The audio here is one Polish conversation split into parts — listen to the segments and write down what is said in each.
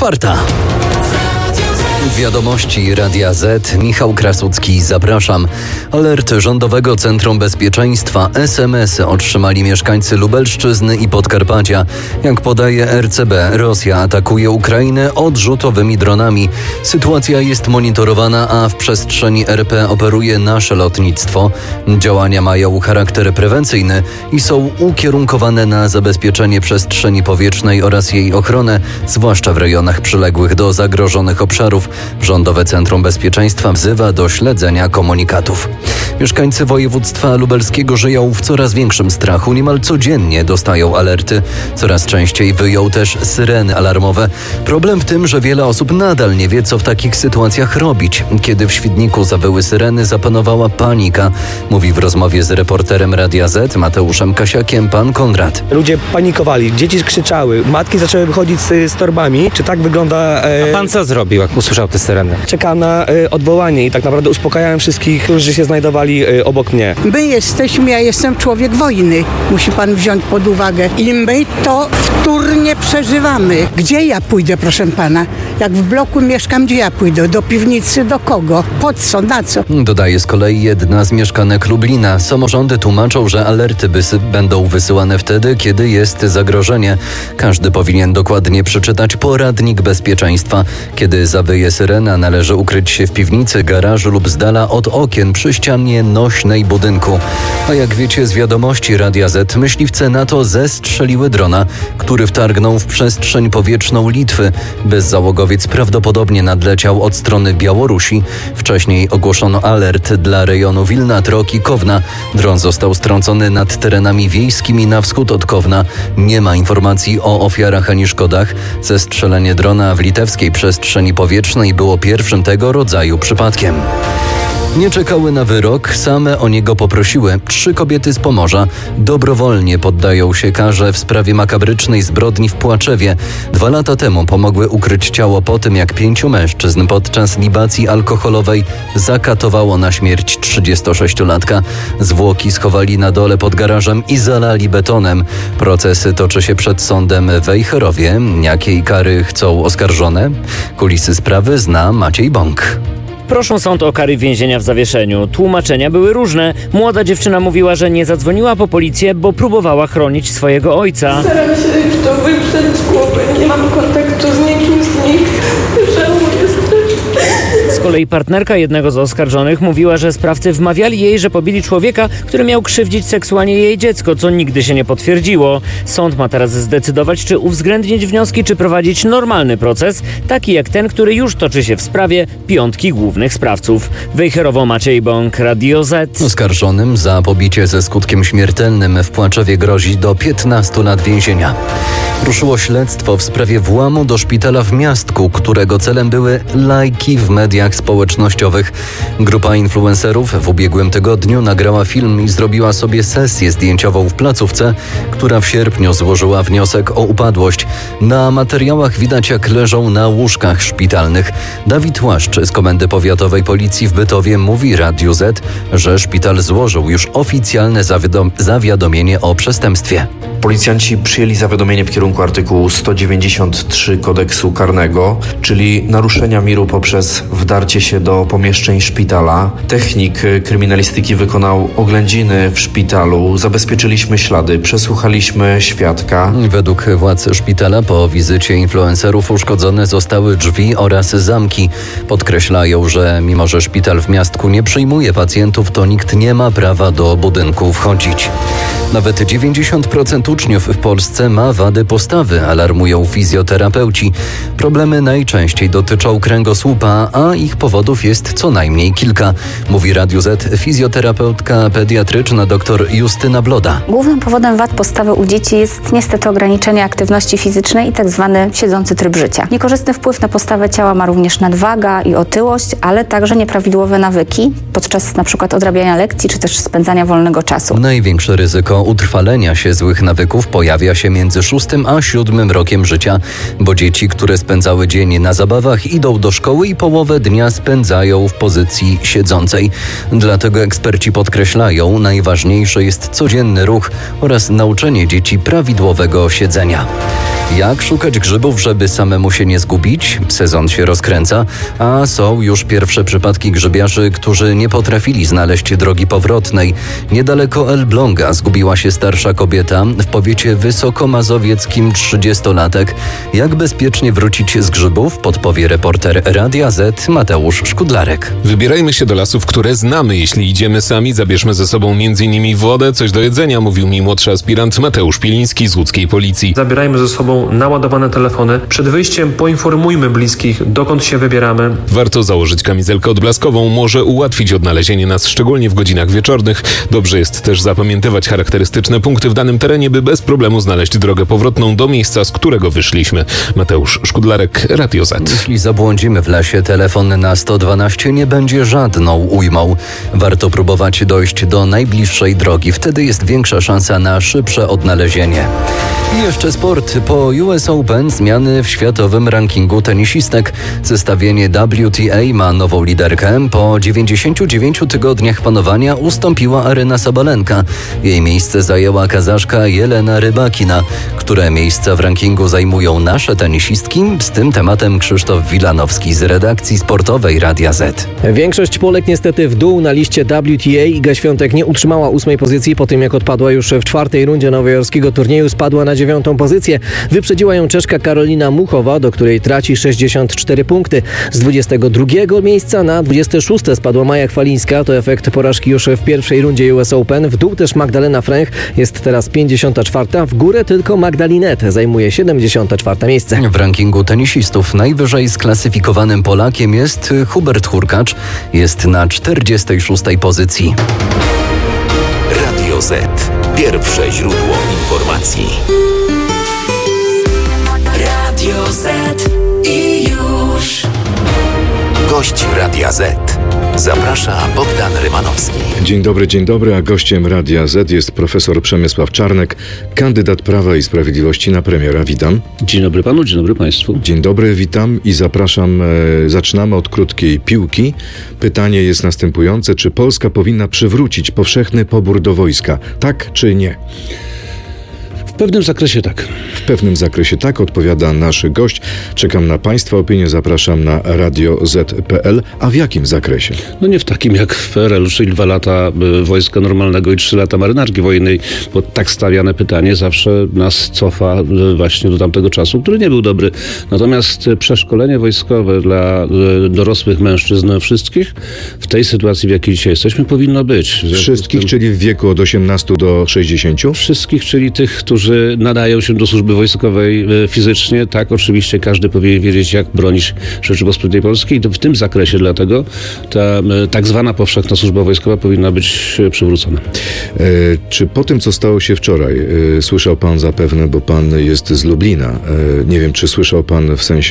4. Wiadomości Radia Z. Michał Krasucki, zapraszam. Alert Rządowego Centrum Bezpieczeństwa. SMS-y otrzymali mieszkańcy Lubelszczyzny i Podkarpacia. Jak podaje RCB, Rosja atakuje Ukrainę odrzutowymi dronami. Sytuacja jest monitorowana, a w przestrzeni RP operuje nasze lotnictwo. Działania mają charakter prewencyjny i są ukierunkowane na zabezpieczenie przestrzeni powietrznej oraz jej ochronę, zwłaszcza w rejonach przyległych do zagrożonych obszarów. Rządowe Centrum Bezpieczeństwa wzywa do śledzenia komunikatów. Mieszkańcy województwa lubelskiego żyją w coraz większym strachu. Niemal codziennie dostają alerty. Coraz częściej wyją też syreny alarmowe. Problem w tym, że wiele osób nadal nie wie, co w takich sytuacjach robić. Kiedy w Świdniku zawyły syreny, zapanowała panika. Mówi w rozmowie z reporterem Radia Z Mateuszem Kasiakiem pan Konrad. Ludzie panikowali, dzieci krzyczały, matki zaczęły wychodzić z torbami. Czy tak wygląda... A pan co zrobił, jak usłyszał te syreny? Czekam na odwołanie i tak naprawdę uspokajałem wszystkich, którzy się znajdowali obok mnie. Ja jestem człowiek wojny, musi pan wziąć pod uwagę. I my to wtórnie przeżywamy. Gdzie ja pójdę, proszę pana? Jak w bloku mieszkam, gdzie ja pójdę? Do piwnicy, do kogo? Po co? Na co? Dodaje z kolei jedna z mieszkanek Lublina. Samorządy tłumaczą, że alerty będą wysyłane wtedy, kiedy jest zagrożenie. Każdy powinien dokładnie przeczytać poradnik bezpieczeństwa. Kiedy zawyje syrena, należy ukryć się w piwnicy, garażu lub z dala od okien przy ścianie nośnej budynku. A jak wiecie z wiadomości Radia Z, myśliwce NATO zestrzeliły drona, który wtargnął w przestrzeń powietrzną Litwy. Bezzałogowiec prawdopodobnie nadleciał od strony Białorusi. Wcześniej ogłoszono alert dla rejonu Wilna, Trok i Kowna. Dron został strącony nad terenami wiejskimi na wschód od Kowna. Nie ma informacji o ofiarach ani szkodach. Zestrzelenie drona w litewskiej przestrzeni powietrznej było pierwszym tego rodzaju przypadkiem. Nie czekały na wyrok, same o niego poprosiły. 3 kobiety z Pomorza dobrowolnie poddają się karze w sprawie makabrycznej zbrodni w Płaczewie. 2 lata temu pomogły ukryć ciało po tym, jak 5 mężczyzn podczas libacji alkoholowej zakatowało na śmierć 36-latka. Zwłoki schowali na dole pod garażem i zalali betonem. Proces toczy się przed sądem w Wejherowie. Jakiej kary chcą oskarżone? Kulisy sprawy zna Maciej Bąk. Proszą sąd o kary więzienia w zawieszeniu. Tłumaczenia były różne. Młoda dziewczyna mówiła, że nie zadzwoniła po policję, bo próbowała chronić swojego ojca. Staram się to wyprzeć z głowy. Nie mam kontaktu z nikim z nich. Żałuję strasznie. Z kolei partnerka jednego z oskarżonych mówiła, że sprawcy wmawiali jej, że pobili człowieka, który miał krzywdzić seksualnie jej dziecko, co nigdy się nie potwierdziło. Sąd ma teraz zdecydować, czy uwzględnić wnioski, czy prowadzić normalny proces, taki jak ten, który już toczy się w sprawie 5 głównych sprawców. Wejherowo, Maciej Bąk, Radio Z. Oskarżonym za pobicie ze skutkiem śmiertelnym w Płaczewie grozi do 15 lat więzienia. Ruszyło śledztwo w sprawie włamu do szpitala w Miastku, którego celem były lajki w mediach społecznościowych. Grupa influencerów w ubiegłym tygodniu nagrała film i zrobiła sobie sesję zdjęciową w placówce, która w sierpniu złożyła wniosek o upadłość. Na materiałach widać, jak leżą na łóżkach szpitalnych. Dawid Łaszcz z Komendy Powiatowej Policji w Bytowie mówi Radiu Z, że szpital złożył już oficjalne zawiadomienie o przestępstwie. Policjanci przyjęli zawiadomienie w kierunku artykułu 193 kodeksu karnego, czyli naruszenia miru poprzez wdarcie się do pomieszczeń szpitala. Technik kryminalistyki wykonał oględziny w szpitalu, zabezpieczyliśmy ślady, przesłuchaliśmy świadka. Według władz szpitala po wizycie influencerów uszkodzone zostały drzwi oraz zamki. Podkreślają, że mimo że szpital w Miastku nie przyjmuje pacjentów, to nikt nie ma prawa do budynku wchodzić. Nawet 90% uczniów w Polsce ma wady postawy, alarmują fizjoterapeuci. Problemy najczęściej dotyczą kręgosłupa, a ich powodów jest co najmniej kilka, mówi Radiu Z fizjoterapeutka pediatryczna dr Justyna Bloda. Głównym powodem wad postawy u dzieci jest niestety ograniczenie aktywności fizycznej i tak zwany siedzący tryb życia. Niekorzystny wpływ na postawę ciała ma również nadwaga i otyłość, ale także nieprawidłowe nawyki podczas np. odrabiania lekcji czy też spędzania wolnego czasu. Największe ryzyko utrwalenia się złych nawyków pojawia się między 6 a 7 rokiem życia, bo dzieci, które spędzały dzień na zabawach, idą do szkoły i połowę dnia spędzają w pozycji siedzącej. Dlatego eksperci podkreślają, najważniejszy jest codzienny ruch oraz nauczenie dzieci prawidłowego siedzenia. Jak szukać grzybów, żeby samemu się nie zgubić? Sezon się rozkręca, a są już pierwsze przypadki grzybiarzy, którzy nie potrafili znaleźć drogi powrotnej. Niedaleko Elbląga zgubiła się starsza kobieta, w powiecie wysokomazowieckim 30-latek. Jak bezpiecznie wrócić z grzybów, podpowie reporter Radia Z Mateusz Szkudlarek. Wybierajmy się do lasów, które znamy. Jeśli idziemy sami, zabierzmy ze sobą m.in. wodę, coś do jedzenia, mówił mi młodszy aspirant Mateusz Piliński z łódzkiej policji. Zabierajmy ze sobą naładowane telefony. Przed wyjściem poinformujmy bliskich, dokąd się wybieramy. Warto założyć kamizelkę odblaskową, może ułatwić odnalezienie nas, szczególnie w godzinach wieczornych. Dobrze jest też zapamiętywać charakterystyczne punkty w danym terenie, by bez problemu znaleźć drogę powrotną do miejsca, z którego wyszliśmy. Mateusz Szkudlarek, Radio Z. Jeśli zabłądzimy w lesie, telefon na 112 nie będzie żadną ujmą. Warto próbować dojść do najbliższej drogi. Wtedy jest większa szansa na szybsze odnalezienie. I jeszcze sport. Po US Open zmiany w światowym rankingu tenisistek. Zestawienie WTA ma nową liderkę. Po 99 tygodniach panowania ustąpiła Aryna Sabalenka. Jej miejsce zajęła Kazaszka Jelena Rybakina. Które miejsca w rankingu zajmują nasze tenisistki? Z tym tematem Krzysztof Wilanowski z redakcji sportowej Radia Z. Większość Polek niestety w dół na liście WTA. Iga Świątek nie utrzymała 8. pozycji po tym, jak odpadła już w 4. rundzie nowojorskiego turnieju. Spadła na 9. pozycję. Wyprzedziła ją Czeszka Karolina Muchowa, do której traci 64 punkty. Z 22. miejsca na 26. spadła Maja Chwalińska. To efekt porażki już w pierwszej rundzie US Open. W dół też Magdalena Fręch jest teraz 54. W górę tylko Magdalinet zajmuje 74. miejsce. W rankingu tenisistów najwyżej sklasyfikowanym Polakiem jest Hubert Hurkacz. Jest na 46. pozycji. Radio Z. Pierwsze źródło informacji. Radio Z i już. Gość Radia Z. Zaprasza Bogdan Rymanowski. Dzień dobry, a gościem Radia Z jest profesor Przemysław Czarnek, kandydat Prawa i Sprawiedliwości na premiera. Witam. Dzień dobry panu, dzień dobry państwu. Dzień dobry, witam i zapraszam. Zaczynamy od krótkiej piłki. Pytanie jest następujące. Czy Polska powinna przywrócić powszechny pobór do wojska? Tak czy nie? W pewnym zakresie tak. W pewnym zakresie tak, odpowiada nasz gość. Czekam na Państwa opinię, zapraszam na radioz.pl. A w jakim zakresie? No nie w takim jak w PRL-u, czyli 2 lata wojska normalnego i 3 lata marynarki wojennej, bo tak stawiane pytanie zawsze nas cofa właśnie do tamtego czasu, który nie był dobry. Natomiast przeszkolenie wojskowe dla dorosłych mężczyzn wszystkich w tej sytuacji, w jakiej dzisiaj jesteśmy, powinno być. Wszystkich, czyli w wieku od 18 do 60? Wszystkich, czyli tych, którzy nadają się do służby wojskowej fizycznie. Tak, oczywiście każdy powinien wiedzieć, jak bronić Rzeczypospolitej Polskiej. I to w tym zakresie dlatego ta tak zwana powszechna służba wojskowa powinna być przywrócona. Czy po tym, co stało się wczoraj, słyszał pan zapewne, bo pan jest z Lublina, nie wiem, czy słyszał pan w sensie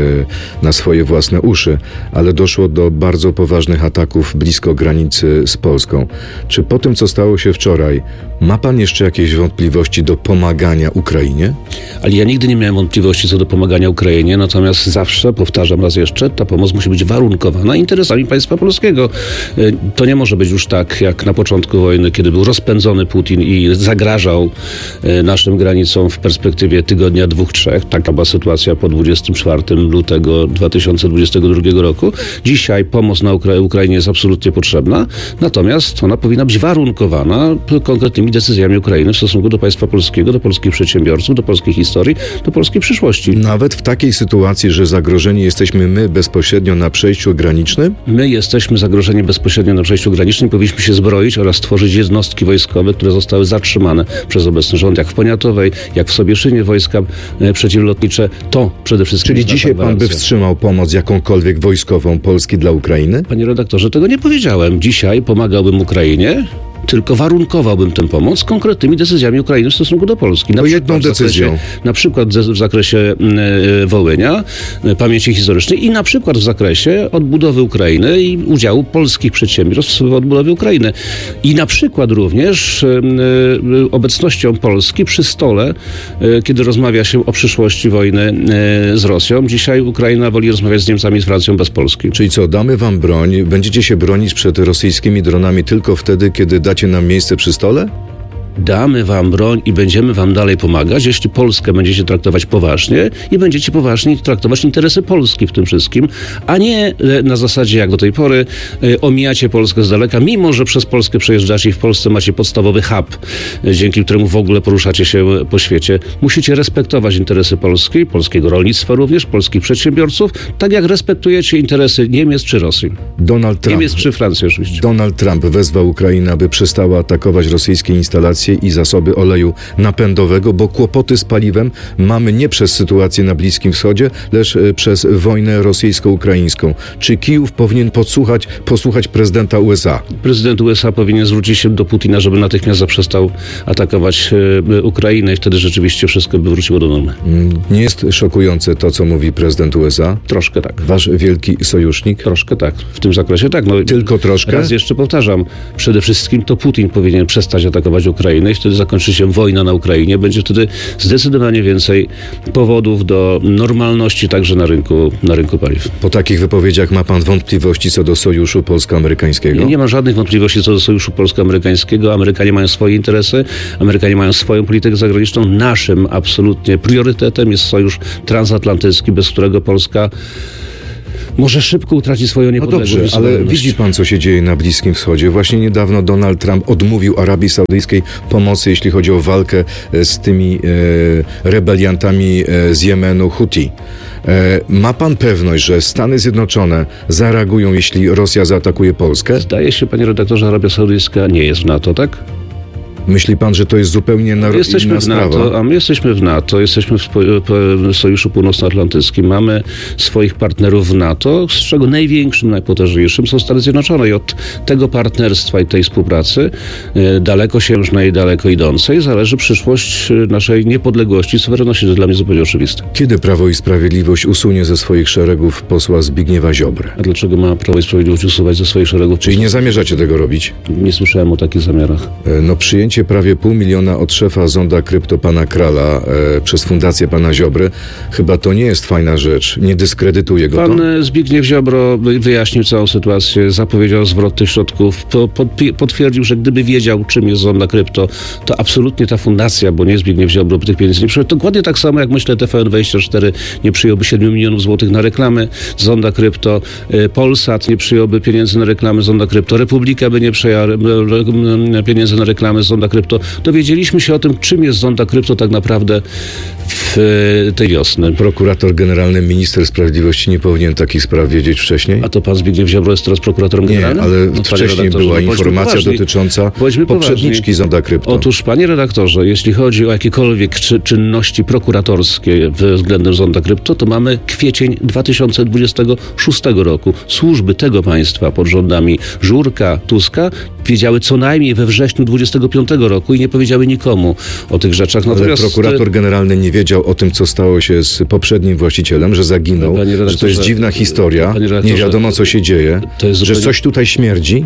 na swoje własne uszy, ale doszło do bardzo poważnych ataków blisko granicy z Polską. Czy po tym, co stało się wczoraj, ma pan jeszcze jakieś wątpliwości do pomagania Ukrainie? Ale ja nigdy nie miałem wątpliwości co do pomagania Ukrainie, natomiast zawsze, powtarzam raz jeszcze, ta pomoc musi być warunkowana interesami państwa polskiego. To nie może być już tak, jak na początku wojny, kiedy był rozpędzony Putin i zagrażał naszym granicom w perspektywie tygodnia, 2-3. Taka była sytuacja po 24 lutego 2022 roku. Dzisiaj pomoc na Ukrainie jest absolutnie potrzebna, natomiast ona powinna być warunkowana konkretnymi decyzjami Ukrainy w stosunku do państwa polskiego, do polskich przedsiębiorców, do polskiej historii, do polskiej przyszłości. Nawet w takiej sytuacji, że zagrożeni jesteśmy my bezpośrednio na przejściu granicznym? My jesteśmy zagrożeni bezpośrednio na przejściu granicznym. Powinniśmy się zbroić oraz stworzyć jednostki wojskowe, które zostały zatrzymane przez obecny rząd, jak w Poniatowej, jak w Sobieszynie wojska przeciwlotnicze. To przede wszystkim. Czyli dzisiaj pan by wstrzymał pomoc jakąkolwiek wojskową Polski dla Ukrainy? Panie redaktorze, tego nie powiedziałem. Dzisiaj pomagałbym Ukrainie, tylko warunkowałbym tę pomoc konkretnymi decyzjami Ukrainy w stosunku do Polski. To jedną decyzją. Na przykład w zakresie Wołynia, pamięci historycznej i na przykład w zakresie odbudowy Ukrainy i udziału polskich przedsiębiorstw w odbudowie Ukrainy. I na przykład również obecnością Polski przy stole, kiedy rozmawia się o przyszłości wojny z Rosją. Dzisiaj Ukraina woli rozmawiać z Niemcami i z Francją bez Polski. Czyli co, damy wam broń, będziecie się bronić przed rosyjskimi dronami tylko wtedy, kiedy dacie nam miejsce przy stole? damy wam broń i będziemy wam dalej pomagać, jeśli Polskę będziecie traktować poważnie i będziecie poważnie traktować interesy Polski w tym wszystkim, a nie na zasadzie jak do tej pory omijacie Polskę z daleka, mimo że przez Polskę przejeżdżacie i w Polsce macie podstawowy hub, dzięki któremu w ogóle poruszacie się po świecie. Musicie respektować interesy Polski, polskiego rolnictwa również, polskich przedsiębiorców, tak jak respektujecie interesy Niemiec czy Rosji. Niemiec czy Francji oczywiście. Donald Trump wezwał Ukrainę, aby przestała atakować rosyjskie instalacje i zasoby oleju napędowego, bo kłopoty z paliwem mamy nie przez sytuację na Bliskim Wschodzie, lecz przez wojnę rosyjsko-ukraińską. Czy Kijów powinien posłuchać prezydenta USA? Prezydent USA powinien zwrócić się do Putina, żeby natychmiast zaprzestał atakować Ukrainę i wtedy rzeczywiście wszystko by wróciło do normy. Nie jest szokujące to, co mówi prezydent USA? Troszkę tak. Wasz wielki sojusznik? Troszkę tak. W tym zakresie tak. No, tylko troszkę? Raz jeszcze powtarzam. Przede wszystkim to Putin powinien przestać atakować Ukrainę i wtedy zakończy się wojna na Ukrainie. Będzie wtedy zdecydowanie więcej powodów do normalności także na rynku paliw. Po takich wypowiedziach ma pan wątpliwości co do sojuszu polsko-amerykańskiego? Nie ma żadnych wątpliwości co do sojuszu polsko-amerykańskiego. Amerykanie mają swoje interesy, Amerykanie mają swoją politykę zagraniczną. Naszym absolutnie priorytetem jest sojusz transatlantycki, bez którego Polska może szybko utracić swoją niepodległość. No dobrze, ale widzi pan, co się dzieje na Bliskim Wschodzie. Właśnie niedawno Donald Trump odmówił Arabii Saudyjskiej pomocy, jeśli chodzi o walkę z tymi rebeliantami z Jemenu, Huti. Ma pan pewność, że Stany Zjednoczone zareagują, jeśli Rosja zaatakuje Polskę? Zdaje się, panie redaktorze, Arabia Saudyjska nie jest w NATO, tak? Myśli pan, że to jest zupełnie inna sprawa? A my jesteśmy w NATO, jesteśmy w Sojuszu Północnoatlantyckim, mamy swoich partnerów w NATO, z czego największym, najpotężniejszym są Stany Zjednoczone i od tego partnerstwa i tej współpracy dalekosiężnej, daleko idącej zależy przyszłość naszej niepodległości i suwerenności. To dla mnie zupełnie oczywiste. Kiedy Prawo i Sprawiedliwość usunie ze swoich szeregów posła Zbigniewa Ziobrę? A dlaczego ma Prawo i Sprawiedliwość usuwać ze swoich szeregów? Czyli nie zamierzacie tego robić? Nie słyszałem o takich zamiarach. Przyjęcie prawie 500 000 od szefa Zonda Krypto pana Krala przez fundację pana Ziobry, chyba to nie jest fajna rzecz. Nie dyskredytuje go Pan Zbigniew Ziobro wyjaśnił całą sytuację, zapowiedział zwrot tych środków, potwierdził, że gdyby wiedział, czym jest Zonda Krypto, to absolutnie ta fundacja, bo nie Zbigniew Ziobro, by tych pieniędzy nie przyjął. Dokładnie tak samo, jak myślę, TVN24 nie przyjąłby 7 milionów złotych na reklamy Zonda Krypto, Polsat nie przyjąłby pieniędzy na reklamy Zonda Krypto, Republika by nie przyjęła pieniędzy na reklamy Zonda Krypto. Dowiedzieliśmy się o tym, czym jest Zonda Krypto tak naprawdę w tej wiosny. Prokurator generalny, minister sprawiedliwości nie powinien takich spraw wiedzieć wcześniej? A to pan Zbigniew Ziobro jest teraz prokuratorem generalnym? Nie, ale wcześniej była informacja dotycząca poprzedniczki Zonda Krypto. Otóż, panie redaktorze, jeśli chodzi o jakiekolwiek czynności prokuratorskie względem Zonda Krypto, to mamy kwiecień 2026 roku. Służby tego państwa pod rządami Żurka, Tuska wiedziały co najmniej we wrześniu 25 roku i nie powiedziały nikomu o tych rzeczach. Natomiast ale prokurator generalny nie wiedział o tym, co stało się z poprzednim właścicielem, że zaginął, że to jest dziwna historia, nie wiadomo co się dzieje, że coś tutaj śmierdzi?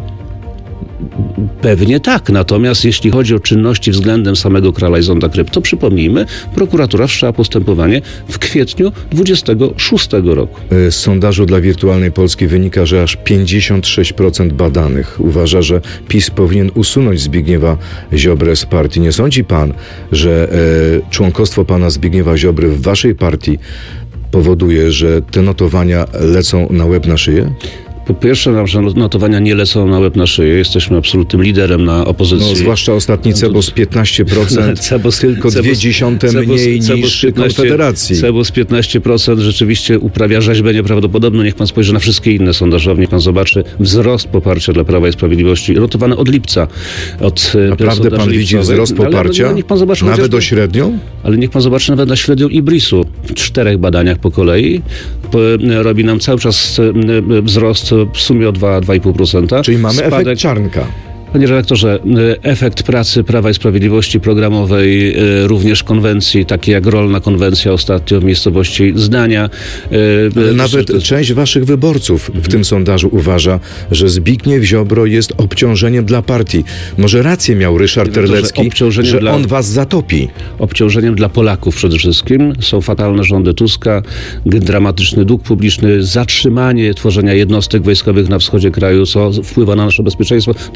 Pewnie tak, natomiast jeśli chodzi o czynności względem samego Krala i Zonda Krypto, przypomnijmy, prokuratura wszczęła postępowanie w kwietniu 26 roku. Z sondażu dla Wirtualnej Polski wynika, że aż 56% badanych uważa, że PiS powinien usunąć Zbigniewa Ziobrę z partii. Nie sądzi pan, że członkostwo pana Zbigniewa Ziobry w waszej partii powoduje, że te notowania lecą na łeb na szyję? Po pierwsze, nasze notowania nie lecą na łeb na szyję. Jesteśmy absolutnym liderem na opozycji. No, zwłaszcza ostatni Cebos 15%, tylko 0,2 mniej niż Konfederacji. Cebos 15% rzeczywiście uprawia rzeźbę nieprawdopodobną. Niech pan spojrzy na wszystkie inne sondaże, niech pan zobaczy wzrost poparcia dla Prawa i Sprawiedliwości, notowany od lipca. Naprawdę pan widzi wzrost poparcia? Ale niech pan zobaczy nawet o średnią? Ale niech pan zobaczy nawet na średnią Ibrisu. W 4 badaniach po kolei robi nam cały czas wzrost w sumie o 2,5%. Czyli mamy efekt Czarnka. Panie redaktorze, efekt pracy Prawa i Sprawiedliwości programowej, również konwencji, takie jak rolna konwencja ostatnio w miejscowości Zdania. Nawet część waszych wyborców w tym sondażu uważa, że Zbigniew Ziobro jest obciążeniem dla partii. Może rację miał Ryszard Terlecki, że on was zatopi. Obciążeniem dla Polaków przede wszystkim. Są fatalne rządy Tuska, dramatyczny dług publiczny, zatrzymanie tworzenia jednostek wojskowych na wschodzie kraju, co wpływa na nasze bezpieczeństwo. To są tematy,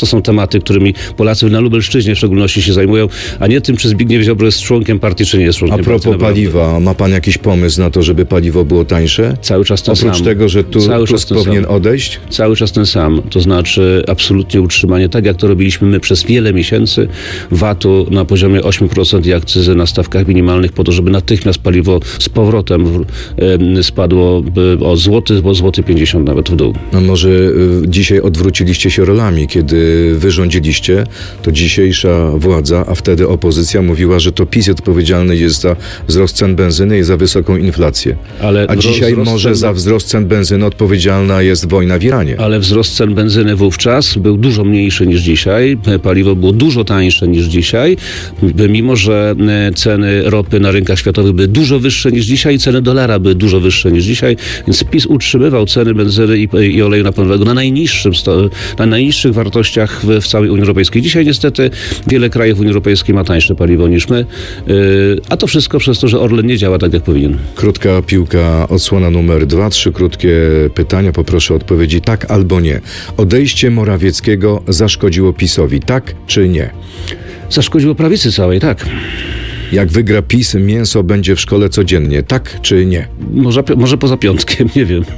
tematy, którymi Polacy na Lubelszczyźnie w szczególności się zajmują, a nie tym, czy Zbigniew Ziobro jest członkiem partii, czy nie jest członkiem partii. A propos paliwa, ma pan jakiś pomysł na to, żeby paliwo było tańsze? Cały czas ten sam. Oprócz tego, że Tusk powinien odejść? Cały czas ten sam. To znaczy absolutnie utrzymanie, tak jak to robiliśmy my przez wiele miesięcy, VAT-u na poziomie 8% i akcyzy na stawkach minimalnych po to, żeby natychmiast paliwo z powrotem spadło o złoty 50 nawet w dół. A może dzisiaj odwróciliście się rolami. Kiedy wy rządziliście, to dzisiejsza władza, a wtedy opozycja mówiła, że to PiS odpowiedzialny jest za wzrost cen benzyny i za wysoką inflację. A dzisiaj może za wzrost cen benzyny odpowiedzialna jest wojna w Iranie. Ale wzrost cen benzyny wówczas był dużo mniejszy niż dzisiaj. Paliwo było dużo tańsze niż dzisiaj. Mimo że ceny ropy na rynkach światowych były dużo wyższe niż dzisiaj, ceny dolara były dużo wyższe niż dzisiaj, więc PiS utrzymywał ceny benzyny i oleju napędowego na najniższych wartościach w całej Unii Europejskiej. Dzisiaj niestety wiele krajów Unii Europejskiej ma tańsze paliwo niż my, a to wszystko przez to, że Orlen nie działa tak, jak powinien. Krótka piłka, odsłona numer 2, 3 krótkie pytania, poproszę o odpowiedzi tak albo nie. Odejście Morawieckiego zaszkodziło PiS-owi, tak czy nie? Zaszkodziło prawicy całej, tak. Jak wygra PiS, mięso będzie w szkole codziennie, tak czy nie? Może poza piątkiem, nie wiem.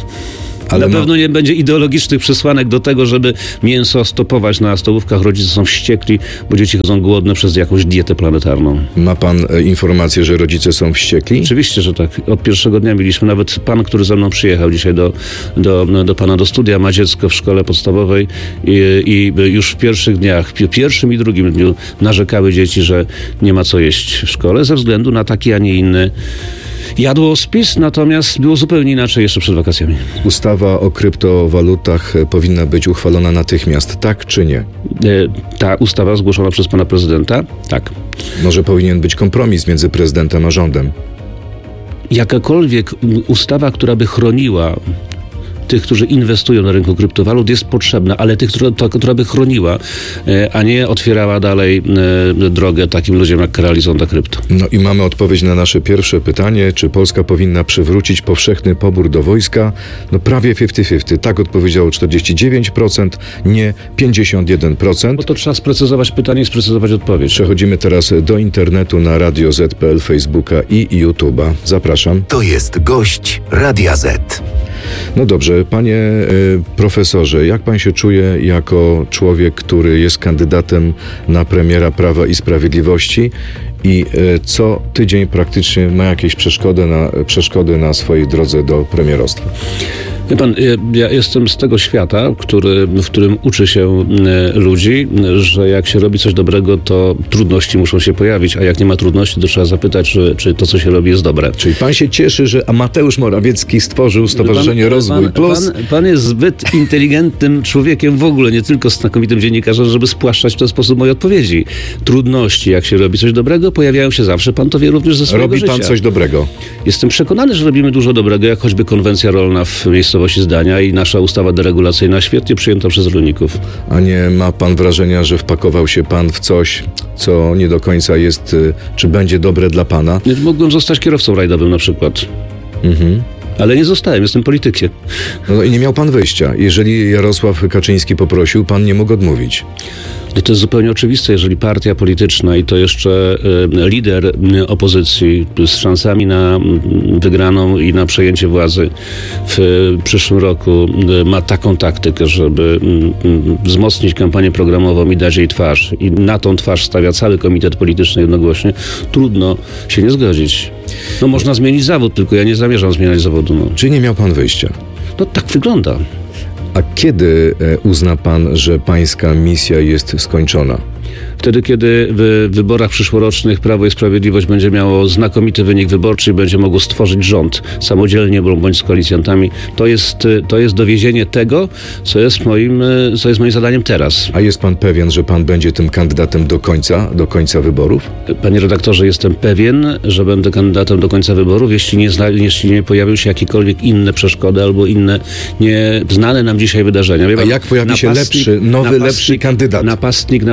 Ale na pewno nie będzie ideologicznych przesłanek do tego, żeby mięso stopować na stołówkach. Rodzice są wściekli, bo dzieci chodzą głodne przez jakąś dietę planetarną. Ma pan informację, że rodzice są wściekli? Oczywiście, że tak. Od pierwszego dnia mieliśmy, nawet pan, który ze mną przyjechał dzisiaj do pana do studia, ma dziecko w szkole podstawowej i już w pierwszych dniach, w pierwszym i drugim dniu narzekały dzieci, że nie ma co jeść w szkole ze względu na taki, a nie inny jadłospis, natomiast było zupełnie inaczej jeszcze przed wakacjami. Ustawa o kryptowalutach powinna być uchwalona natychmiast, tak czy nie? Ta ustawa zgłoszona przez pana prezydenta? Tak. Może powinien być kompromis między prezydentem a rządem? Jakakolwiek ustawa, która by chroniła tych, którzy inwestują na rynku kryptowalut, jest potrzebna, ale tych, która by chroniła, a nie otwierała dalej drogę takim ludziom jak Kara Zonda Krypto. No i mamy odpowiedź na nasze pierwsze pytanie, czy Polska powinna przywrócić powszechny pobór do wojska? No prawie 50-50. Tak odpowiedziało 49%, nie 51%. Bo to trzeba sprecyzować pytanie i sprecyzować odpowiedź. Przechodzimy teraz do internetu na Radio Z.pl, Facebooka i YouTube'a. Zapraszam. To jest gość Radia Z. No dobrze, panie profesorze, jak pan się czuje jako człowiek, który jest kandydatem na premiera Prawa i Sprawiedliwości i co tydzień praktycznie ma jakieś przeszkody na swojej drodze do premierostwa? Wie pan, ja jestem z tego świata, w którym uczy się ludzi, że jak się robi coś dobrego, to trudności muszą się pojawić, a jak nie ma trudności, to trzeba zapytać, czy to, co się robi, jest dobre. Czyli pan się cieszy, że Mateusz Morawiecki stworzył Stowarzyszenie Rozwój Plus? Pan jest zbyt inteligentnym człowiekiem w ogóle, nie tylko znakomitym dziennikarzem, żeby spłaszczać w ten sposób moje odpowiedzi. Trudności, jak się robi coś dobrego, pojawiają się zawsze. Pan to wie również ze swojego życia. Robi pan coś dobrego? Jestem przekonany, że robimy dużo dobrego, jak choćby konwencja rolna w miejscowości Zdania i nasza ustawa deregulacyjna świetnie przyjęta przez rolników. A nie ma pan wrażenia, że wpakował się pan w coś, co nie do końca jest, czy będzie dobre dla pana? Mógłbym zostać kierowcą rajdowym na przykład. Ale nie zostałem, jestem politykiem. No i nie miał pan wyjścia. Jeżeli Jarosław Kaczyński poprosił, pan nie mógł odmówić. To jest zupełnie oczywiste, jeżeli partia polityczna i to jeszcze lider opozycji z szansami na wygraną i na przejęcie władzy w przyszłym roku ma taką taktykę, żeby wzmocnić kampanię programową i dać jej twarz i na tą twarz stawia cały komitet polityczny jednogłośnie, trudno się nie zgodzić. No można zmienić zawód, tylko ja nie zamierzam zmieniać zawodu. No. Czyli nie miał pan wyjścia? No tak wygląda. A kiedy uzna pan, że pańska misja jest skończona? Wtedy, kiedy w wyborach przyszłorocznych Prawo i Sprawiedliwość będzie miało znakomity wynik wyborczy i będzie mogło stworzyć rząd samodzielnie bądź z koalicjantami, to jest dowiezienie tego, co jest moim zadaniem teraz. A jest pan pewien, że pan będzie tym kandydatem do końca wyborów? Panie redaktorze, jestem pewien, że będę kandydatem do końca wyborów, jeśli nie pojawią się jakiekolwiek inne przeszkody albo inne nieznane nam dzisiaj wydarzenia. A jak pojawi się lepszy kandydat? Napastnik na boisku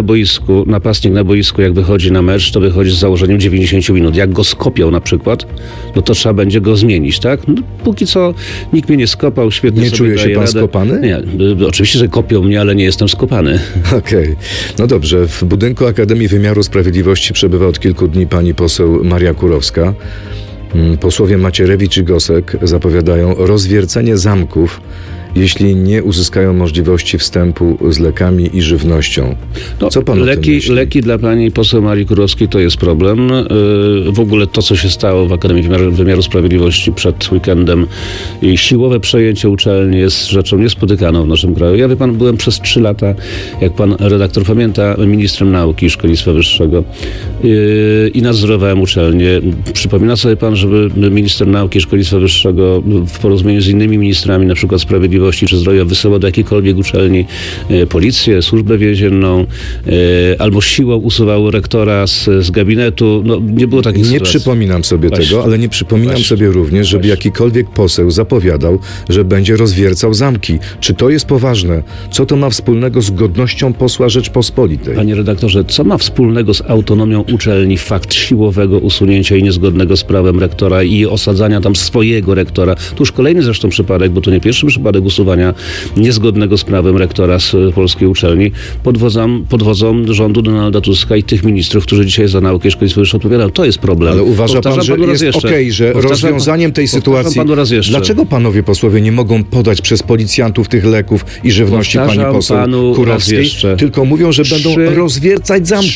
boisku, napastnik na boisku, jak wychodzi na mecz, to wychodzi z założeniem 90 minut. Jak go skopią na przykład, no to trzeba będzie go zmienić, tak? No, póki co nikt mnie nie skopał, świetnie nie sobie czuje się daje pan radę. skopany? Nie, oczywiście, że kopią mnie, ale nie jestem skopany. Okej. No dobrze, w budynku Akademii Wymiaru Sprawiedliwości przebywa od kilku dni pani poseł Maria Kurowska. Posłowie Macierewicz i Gosek zapowiadają rozwiercenie zamków, jeśli nie uzyskają możliwości wstępu z lekami i żywnością. Co pan o tym myśli? Leki dla pani poseł Marii Kurowskiej to jest problem. W ogóle to, co się stało w Akademii Wymiaru Sprawiedliwości przed weekendem i siłowe przejęcie uczelni jest rzeczą niespotykaną w naszym kraju. Ja, wie pan, byłem przez 3 lata, jak pan redaktor pamięta, ministrem nauki i szkolnictwa wyższego i nadzorowałem uczelnię. Przypomina sobie pan, żeby minister nauki i szkolnictwa wyższego w porozumieniu z innymi ministrami, na przykład sprawiedliwości czy zdrowia, wysyłał do jakiejkolwiek uczelni policję, służbę więzienną, albo siłą usuwał rektora z gabinetu. No, nie było takich sytuacji. Nie przypominam sobie tego, ale nie przypominam sobie również, żeby jakikolwiek poseł zapowiadał, że będzie rozwiercał zamki. Czy to jest poważne? Co to ma wspólnego z godnością posła Rzeczpospolitej? Panie redaktorze, co ma wspólnego z autonomią uczelni fakt siłowego usunięcia i niezgodnego z prawem rektora i osadzania tam swojego rektora? To już kolejny zresztą przypadek, bo to nie pierwszy przypadek usuwania niezgodnego z prawem rektora z polskiej uczelni pod wodzą rządu Donalda Tuska i tych ministrów, którzy dzisiaj za naukę i szkolnictwo wyższe odpowiadają. To jest problem. Ale uważa pan, że jest okej, że rozwiązaniem tej sytuacji... Dlaczego panowie posłowie nie mogą podać przez policjantów tych leków i żywności pani poseł Kurowskiej, tylko mówią, że będą rozwiercać zamki?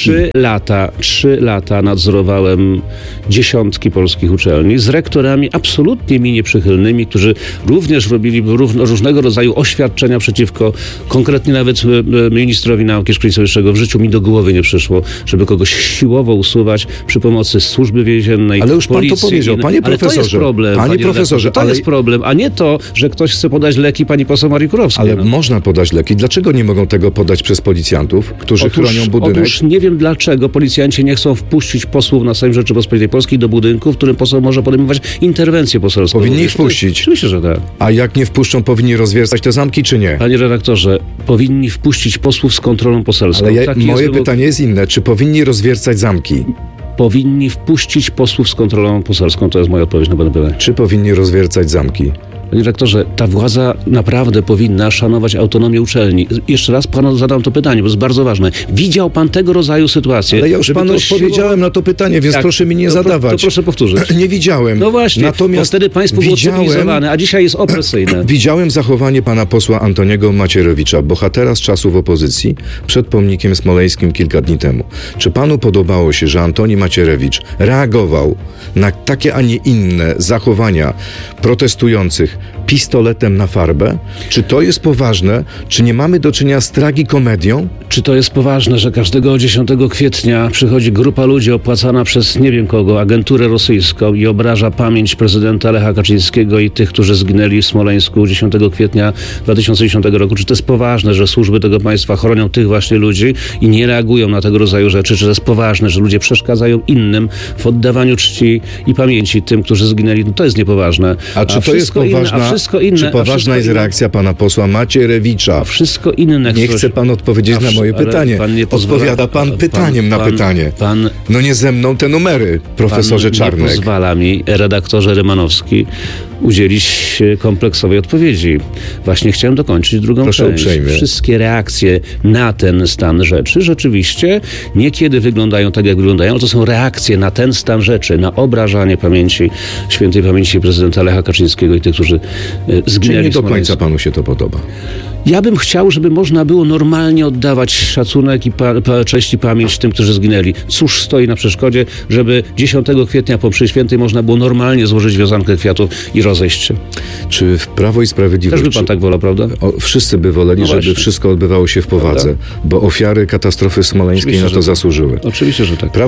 3 lata nadzorowałem dziesiątki polskich uczelni z rektorami absolutnie mi nieprzychylnymi, którzy również robili różnego rodzaju oświadczenia przeciwko, konkretnie nawet ministrowi nauki i szkolnictwa wyższego. W życiu mi do głowy nie przyszło, żeby kogoś siłowo usuwać przy pomocy służby więziennej, ale już policji. Pan to powiedział, panie profesorze. Ale to jest problem, panie profesorze. To jest problem, a nie to, że ktoś chce podać leki pani poseł Marii Kurowskiej. Ale można podać leki. Dlaczego nie mogą tego podać przez policjantów, którzy chronią budynek? Otóż nie wiem dlaczego policjanci nie chcą wpuścić posłów na Sejm Rzeczypospolitej Polskiej do budynku, w którym poseł może podejmować interwencję poselską. Powinni ich wpuścić. Oczywiście, że tak. A jak nie wpuszczą, powinni rozwiercać te zamki, czy nie? Panie redaktorze, powinni wpuścić posłów z kontrolą poselską. Ale moje pytanie jest inne. Czy powinni rozwiercać zamki? Powinni wpuścić posłów z kontrolą poselską. To jest moja odpowiedź na pana pytanie. Czy powinni rozwiercać zamki? Panie rektorze, ta władza naprawdę powinna szanować autonomię uczelni. Jeszcze raz panu zadam to pytanie, bo jest bardzo ważne. Widział pan tego rodzaju sytuację? Ale ja już panu odpowiedziałem na to pytanie, więc proszę mi nie zadawać. To proszę powtórzyć. Nie widziałem. No właśnie, natomiast wtedy państwo było cywilizowane, a dzisiaj jest opresyjne. Widziałem zachowanie pana posła Antoniego Macierewicza, bohatera z czasów opozycji, przed pomnikiem smoleńskim kilka dni temu. Czy panu podobało się, że Antoni Macierewicz reagował na takie, a nie inne zachowania protestujących pistoletem na farbę? Czy to jest poważne? Czy nie mamy do czynienia z tragikomedią? Czy to jest poważne, że każdego 10 kwietnia przychodzi grupa ludzi opłacana przez nie wiem kogo, agenturę rosyjską i obraża pamięć prezydenta Lecha Kaczyńskiego i tych, którzy zginęli w Smoleńsku 10 kwietnia 2010 roku? Czy to jest poważne, że służby tego państwa chronią tych właśnie ludzi i nie reagują na tego rodzaju rzeczy? Czy to jest poważne, że ludzie przeszkadzają innym w oddawaniu czci i pamięci tym, którzy zginęli? No to jest niepoważne. A czy to jest poważna, czy poważna jest reakcja pana posła Macierewicza? Wszystko inne. Nie chce pan odpowiedzieć na moje pytanie. Odpowiada pan pytaniem na pytanie. No nie ze mną te numery, profesorze Czarnek. Nie pozwala mi, redaktorze Rymanowski, udzielić kompleksowej odpowiedzi. Właśnie chciałem dokończyć drugą część. Uprzejmie. Wszystkie reakcje na ten stan rzeczy rzeczywiście niekiedy wyglądają tak, jak wyglądają, ale to są reakcje na ten stan rzeczy, na obrażanie pamięci, świętej pamięci prezydenta Lecha Kaczyńskiego i tych, którzy zginęli. Czyli nie do końca panu się to podoba? Ja bym chciał, żeby można było normalnie oddawać szacunek i cześć i pamięć tym, którzy zginęli. Cóż stoi na przeszkodzie, żeby 10 kwietnia po mszy świętej można było normalnie złożyć wiązankę kwiatów i rozejść się. Czy w Prawo i Sprawiedliwość... Też by pan tak wolał, prawda? Wszyscy by woleli, żeby wszystko odbywało się w powadze, bo ofiary katastrofy smoleńskiej oczywiście, na to zasłużyły. Oczywiście, że tak.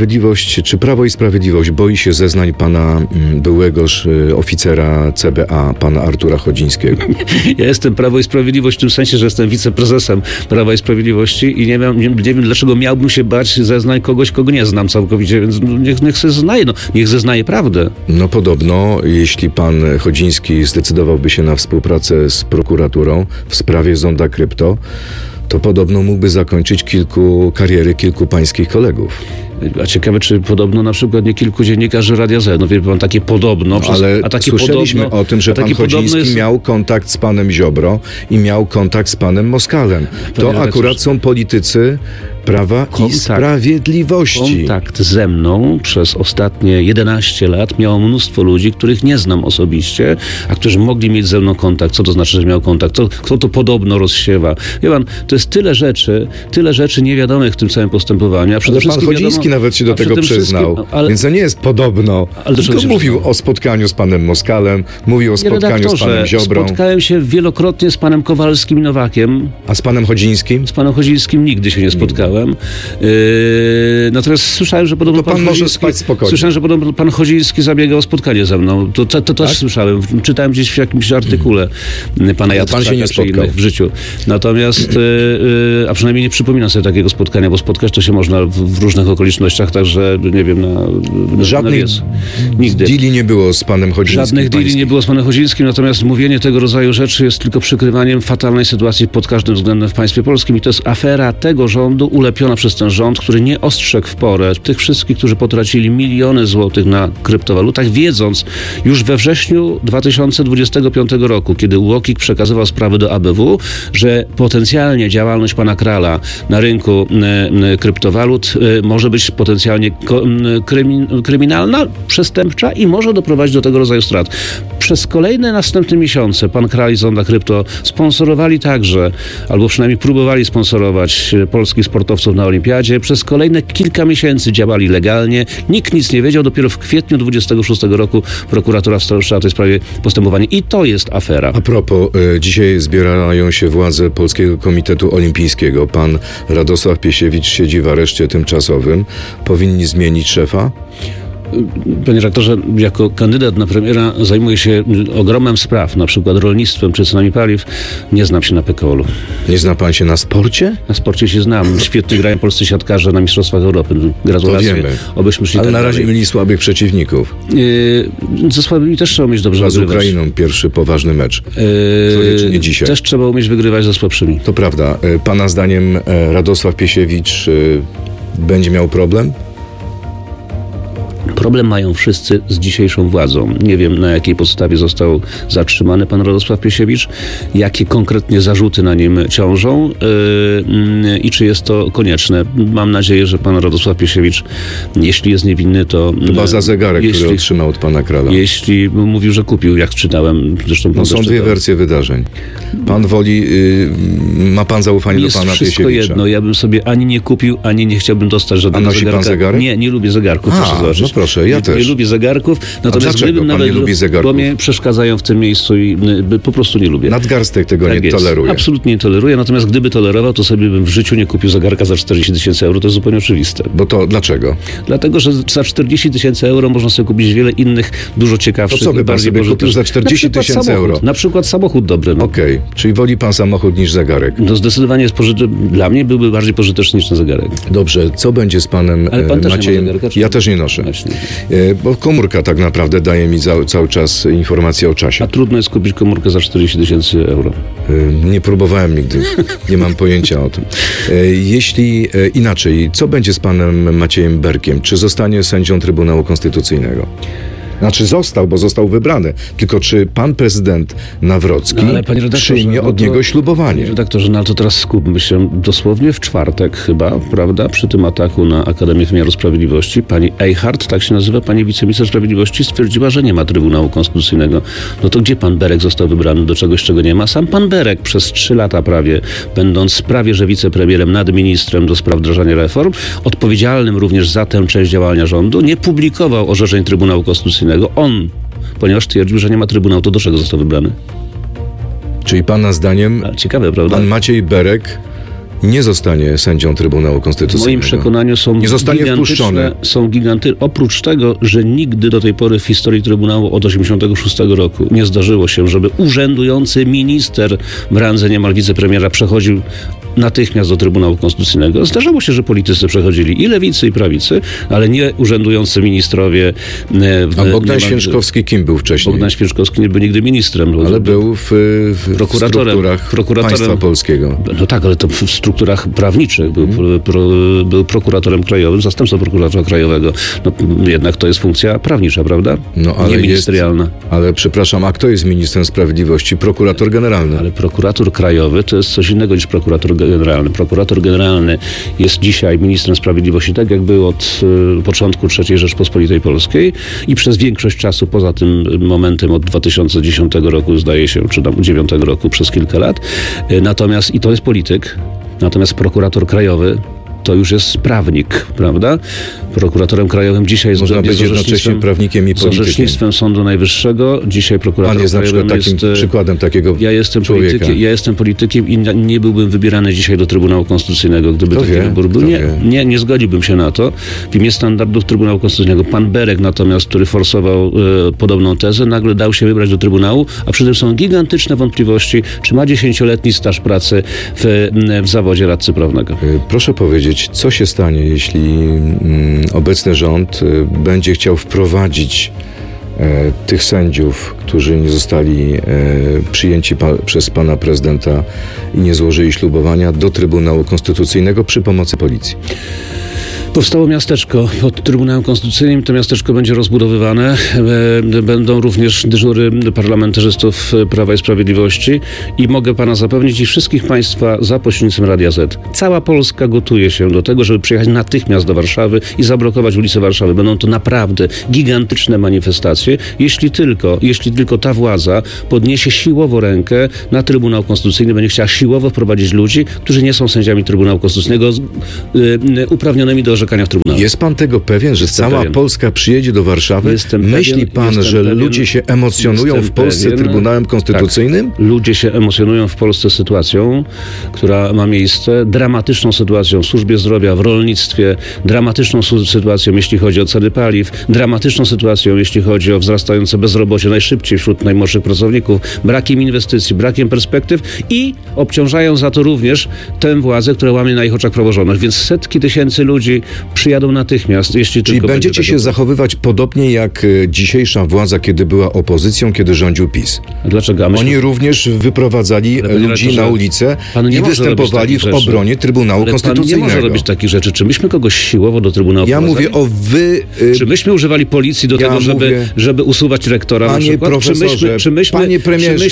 Czy Prawo i Sprawiedliwość boi się zeznań pana byłego oficera CBA, pana Artura Chodzińskiego? Ja jestem Prawo i Sprawiedliwość w tym sensie, że jestem wiceprezesem Prawa i Sprawiedliwości i nie wiem, dlaczego miałbym się bać zeznań kogoś, kogo nie znam całkowicie, więc niech zeznaje, niech zeznaje prawdę. No podobno, jeśli pan Chodziński zdecydowałby się na współpracę z prokuraturą w sprawie Zonda Krypto, to podobno mógłby zakończyć kariery kilku pańskich kolegów. A ciekawe, czy podobno na przykład nie kilku dziennikarzy Radia Z. No wie pan, takie podobno. Ale słyszeliśmy o tym, że pan Chodziński miał kontakt z panem Ziobro i miał kontakt z panem Moskalem. To akurat są politycy Prawa i Sprawiedliwości. Kontakt ze mną przez ostatnie 11 lat miało mnóstwo ludzi, których nie znam osobiście, a którzy mogli mieć ze mną kontakt. Co to znaczy, że miał kontakt? Kto to podobno rozsiewa? Wie pan, to jest tyle rzeczy niewiadomych w tym całym postępowaniu. Ale pan Chodziński nawet się do tego przyznał. Więc to nie jest podobno. Tylko mówił o spotkaniu z panem Moskalem, mówił o spotkaniu z panem Ziobrą. Spotkałem się wielokrotnie z panem Kowalskim i Nowakiem. A z panem Chodzińskim? Z panem Chodzińskim nigdy się nie spotkałem. Natomiast słyszałem, że podobno pan może spać spokojnie. Słyszałem, że podobno pan Chodziński zabiegał o spotkanie ze mną. To też słyszałem. Czytałem gdzieś w jakimś artykule pana Jacka się nie spotkał w życiu. Natomiast, a przynajmniej nie przypominam sobie takiego spotkania, bo spotkać to się można w różnych okolicznościach, także nie wiem, żadnych deali nie było z panem Chodzińskim. Żadnych deali nie było z panem Chodzińskim, natomiast mówienie tego rodzaju rzeczy jest tylko przykrywaniem fatalnej sytuacji pod każdym względem w państwie polskim i to jest afera tego rządu, ulepiona przez ten rząd, który nie ostrzegł w porę tych wszystkich, którzy potracili miliony złotych na kryptowalutach, wiedząc już we wrześniu 2025 roku, kiedy UOKiK przekazywał sprawy do ABW, że potencjalnie działalność pana Krala na rynku kryptowalut może być potencjalnie kryminalna, przestępcza i może doprowadzić do tego rodzaju strat. Przez kolejne następne miesiące pan Kral i Zonda Krypto sponsorowali także, albo przynajmniej próbowali sponsorować polskich sportowców na olimpiadzie. Przez kolejne kilka miesięcy działali legalnie. Nikt nic nie wiedział. Dopiero w kwietniu 26 roku prokuratura wszczęła w tej sprawie postępowanie. I to jest afera. A propos, dzisiaj zbierają się władze Polskiego Komitetu Olimpijskiego. Pan Radosław Piesiewicz siedzi w areszcie tymczasowym. Powinni zmienić szefa? Panie redaktorze, jako kandydat na premiera zajmuję się ogromem spraw, na przykład rolnictwem czy cenami paliw. Nie znam się na PKOL-u. Nie zna pan się na sporcie? Na sporcie się znam. Świetnie grają polscy siatkarze na Mistrzostwach Europy. Gratulacje. To wiemy. Obyśmy szli. Ale na razie mieli słabych przeciwników. Ze słabymi też trzeba umieć dobrze wygrywać. Z Ukrainą pierwszy poważny mecz. Nie dzisiaj. Też trzeba umieć wygrywać ze słabszymi. To prawda. Pana zdaniem Radosław Piesiewicz będzie miał problem? Problem mają wszyscy z dzisiejszą władzą. Nie wiem, na jakiej podstawie został zatrzymany pan Radosław Piesiewicz, jakie konkretnie zarzuty na nim ciążą i czy jest to konieczne. Mam nadzieję, że pan Radosław Piesiewicz, jeśli jest niewinny, to... Chyba za zegarek, który otrzymał od pana Krala. Jeśli mówił, że kupił, jak czytałem. Zresztą są dwie wersje wydarzeń. Pan woli... ma pan zaufanie do pana Piesiewicza? Jest wszystko jedno. Ja bym sobie ani nie kupił, ani nie chciałbym dostać żadnego zegarka. A nosi pan zegarek? Nie lubię zegarków, proszę zobaczyć. No proszę, ja też. Nie lubię zegarków, natomiast gdybym nawet nie lubi zegarków? Bo mnie przeszkadzają w tym miejscu i po prostu nie lubię. Nadgarstek tego nie toleruje. Absolutnie nie toleruję, natomiast gdyby tolerował, to sobie bym w życiu nie kupił zegarka za 40 000 euro, to jest zupełnie oczywiste. Bo to dlaczego? Dlatego, że za 40 000 euro można sobie kupić wiele innych, dużo ciekawszych, to co by pan sobie kupił za 40 000 euro? Na przykład samochód dobry. No. Okej, czyli woli pan samochód niż zegarek? No zdecydowanie jest dla mnie byłby bardziej pożyteczny niż ten zegarek. Dobrze, co będzie z panem Ale pan też Maciejem? Nie ma zegarka, ja też nie noszę. Bo komórka tak naprawdę daje mi cały czas informacje o czasie. A trudno jest kupić komórkę za 40 000 euro. Nie próbowałem nigdy. Nie mam pojęcia o tym. Jeśli inaczej, co będzie z panem Maciejem Berkiem? Czy zostanie sędzią Trybunału Konstytucyjnego? Znaczy został, bo został wybrany. Tylko czy pan prezydent Nawrocki przyjmie od niego ślubowanie? Panie redaktorze, no to teraz skupmy się dosłownie w czwartek chyba, prawda? Przy tym ataku na Akademię Wymiaru Sprawiedliwości pani Eichhardt, tak się nazywa, pani wiceminister sprawiedliwości, stwierdziła, że nie ma Trybunału Konstytucyjnego. No to gdzie pan Berek został wybrany do czegoś, czego nie ma? Sam pan Berek przez 3 lata prawie, będąc prawie że wicepremierem, nadministrem do spraw wdrażania reform, odpowiedzialnym również za tę część działania rządu, nie publikował orzeczeń Trybunału Konstytucyjnego. On, ponieważ twierdził, że nie ma Trybunału, to do czego został wybrany? Czyli pana zdaniem ciekawe, prawda? Pan Maciej Berek nie zostanie sędzią Trybunału Konstytucyjnego. W moim przekonaniu są gigantyczne. Oprócz tego, że nigdy do tej pory w historii Trybunału od 1986 roku nie zdarzyło się, żeby urzędujący minister w randze niemal wicepremiera przechodził natychmiast do Trybunału Konstytucyjnego. Zdarzało się, że politycy przechodzili i lewicy, i prawicy, ale nie urzędujący ministrowie. A Bogdan Święczkowski kim był wcześniej? Bogdan Święczkowski nie był nigdy ministrem. Ale był w strukturach państwa polskiego. No tak, ale to w strukturach prawniczych. Był prokuratorem krajowym, zastępcą prokuratora krajowego. No, jednak to jest funkcja prawnicza, prawda? No, ale nie ministerialna. Ale przepraszam, a kto jest ministrem sprawiedliwości? Prokurator generalny. Ale prokurator krajowy to jest coś innego niż prokurator generalny. Prokurator generalny jest dzisiaj ministrem sprawiedliwości, tak jak był od początku III Rzeczpospolitej Polskiej i przez większość czasu poza tym momentem od 2010 roku, zdaje się, czy tam 2009 roku przez kilka lat. Natomiast, i to jest polityk, natomiast prokurator krajowy to już jest prawnik, prawda? Prokuratorem krajowym dzisiaj jest można być jednocześnie prawnikiem i politykiem. Z orzecznictwem Sądu Najwyższego. Dzisiaj prokurator krajowym takim przykładem takiego człowieka. Ja jestem politykiem i nie byłbym wybierany dzisiaj do Trybunału Konstytucyjnego, gdyby taki wybór był. Nie zgodziłbym się na to. W imię standardów Trybunału Konstytucyjnego. Pan Berek natomiast, który forsował podobną tezę, nagle dał się wybrać do Trybunału, a przy tym są gigantyczne wątpliwości, czy ma 10-letni staż pracy w zawodzie radcy prawnego. Proszę powiedzieć, co się stanie, jeśli obecny rząd będzie chciał wprowadzić tych sędziów, którzy nie zostali przyjęci przez pana prezydenta i nie złożyli ślubowania, do Trybunału Konstytucyjnego przy pomocy policji? Powstało miasteczko pod Trybunałem Konstytucyjnym. To miasteczko będzie rozbudowywane. Będą również dyżury parlamentarzystów Prawa i Sprawiedliwości i mogę pana zapewnić i wszystkich państwa za pośrednictwem Radia Z. Cała Polska gotuje się do tego, żeby przyjechać natychmiast do Warszawy i zablokować ulice Warszawy. Będą to naprawdę gigantyczne manifestacje, jeśli tylko ta władza podniesie siłowo rękę na Trybunał Konstytucyjny, będzie chciała siłowo wprowadzić ludzi, którzy nie są sędziami Trybunału Konstytucyjnego uprawnionymi do orzekania w Trybunale. Jest pan tego pewien, że cała Polska przyjedzie do Warszawy? Myśli pan, że ludzie się emocjonują w Polsce Trybunałem Konstytucyjnym? Tak. Ludzie się emocjonują w Polsce sytuacją, która ma miejsce, dramatyczną sytuacją w służbie zdrowia, w rolnictwie, dramatyczną sytuacją, jeśli chodzi o ceny paliw, dramatyczną sytuacją, jeśli chodzi o wzrastające bezrobocie najszybciej wśród najmłodszych pracowników, brakiem inwestycji, brakiem perspektyw i obciążają za to również tę władzę, która łamie na ich oczach praworządność. Więc setki tysięcy ludzi przyjadą natychmiast, jeśli Czyli tylko będziecie się zachowywać podobnie jak dzisiejsza władza, kiedy była opozycją, kiedy rządził PiS. A dlaczego? Oni również wyprowadzali ludzi na ulicę i występowali w obronie Trybunału Konstytucyjnego. Pan nie może robić takich rzeczy. Czy myśmy kogoś siłowo do Trybunału mówię o Czy myśmy używali policji do tego, żeby usuwać rektora na przykład? Panie premierze,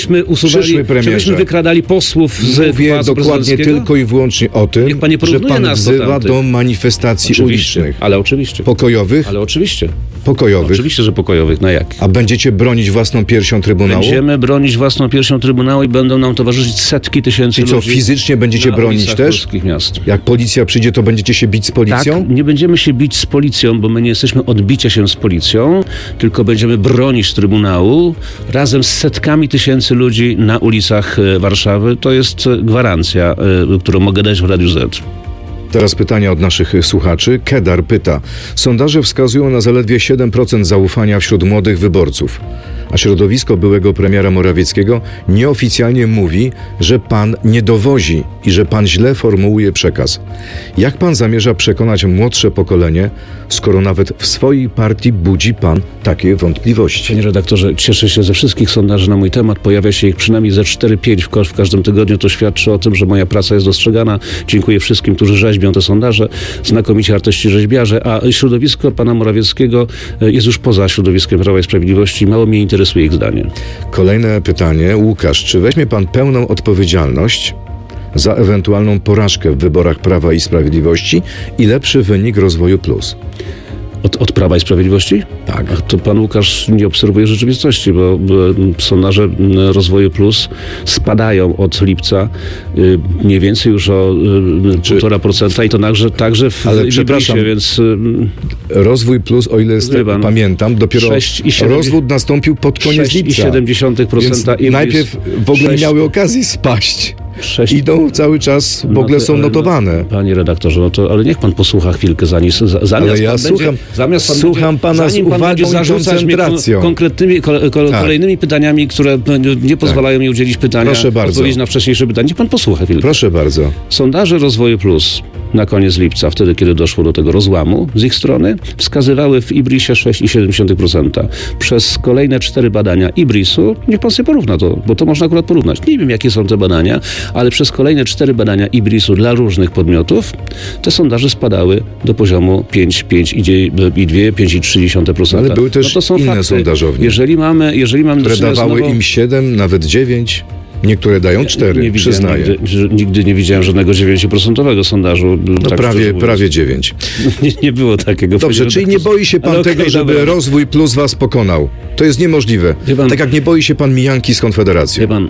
czy myśmy wykradali posłów z Mówię dokładnie tylko i wyłącznie o tym, że pan wzywa do manifestacji ulicznych. Ale oczywiście. Pokojowych? Ale oczywiście. Pokojowych? Oczywiście, że pokojowych. Na jak? A będziecie bronić własną piersią Trybunału? Będziemy bronić własną piersią Trybunału i będą nam towarzyszyć setki tysięcy ludzi. I co, fizycznie będziecie bronić też? Miast. Jak policja przyjdzie, to będziecie się bić z policją? Tak, nie będziemy się bić z policją, bo my nie jesteśmy odbicia się z policją, tylko będziemy bronić Trybunału razem z setkami tysięcy ludzi na ulicach Warszawy. To jest gwarancja, którą mogę dać w Radiu Z. Teraz pytania od naszych słuchaczy. Kedar pyta. Sondaże wskazują na zaledwie 7% zaufania wśród młodych wyborców, a środowisko byłego premiera Morawieckiego nieoficjalnie mówi, że pan nie dowozi i że pan źle formułuje przekaz. Jak pan zamierza przekonać młodsze pokolenie, skoro nawet w swojej partii budzi pan takie wątpliwości? Panie redaktorze, cieszę się ze wszystkich sondaży na mój temat. Pojawia się ich przynajmniej ze 4-5 w każdym tygodniu. To świadczy o tym, że moja praca jest dostrzegana. Dziękuję wszystkim, którzy rzeźbią te sondaże. Znakomici artyści rzeźbiarze. A środowisko pana Morawieckiego jest już poza środowiskiem Prawa i Sprawiedliwości. Mało mnie interesuje ich zdanie. Kolejne pytanie. Łukasz, czy weźmie pan pełną odpowiedzialność za ewentualną porażkę w wyborach Prawa i Sprawiedliwości i lepszy wynik Rozwoju Plus? Od Prawa i Sprawiedliwości? Tak. A to pan Łukasz nie obserwuje rzeczywistości, bo sondaże Rozwoju Plus spadają od lipca mniej więcej już o 1,5% i to także w Ibrisie, więc... Rozwój Plus, o ile pamiętam, dopiero rozwód nastąpił pod koniec lipca. 6,7%. Więc najpierw w ogóle miały okazję spaść. idą cały czas, w ogóle są notowane. Panie redaktorze, ale niech pan posłucha chwilkę, ale ja słucham pana z uwagą i koncentracją. Kolejnymi pytaniami, które nie pozwalają mi udzielić pytania, odpowiedzi na wcześniejsze pytanie. Niech pan posłucha chwilkę. Proszę bardzo. Sondaże Rozwoju Plus na koniec lipca, wtedy kiedy doszło do tego rozłamu z ich strony, wskazywały w IBRIS-ie 6,7%. Przez kolejne 4 badania IBRIS-u, niech pan sobie porówna to, bo to można akurat porównać. Nie wiem, jakie są te badania, ale przez kolejne 4 badania IBRIS-u dla różnych podmiotów te sondaże spadały do poziomu 5,3%. Ale były też to są inne fakty. Sondażownie, jeżeli mamy które dawały im 7, nawet 9. Niektóre dają 4, przyznaję. Nigdy nie widziałem żadnego 9% sondażu. No tak prawie 9. Nie było takiego. Dobrze, czyli nie boi się pan tego, żeby Rozwój Plus was pokonał? To jest niemożliwe. Tak jak nie boi się pan mijanki z Konfederacją. Wie pan,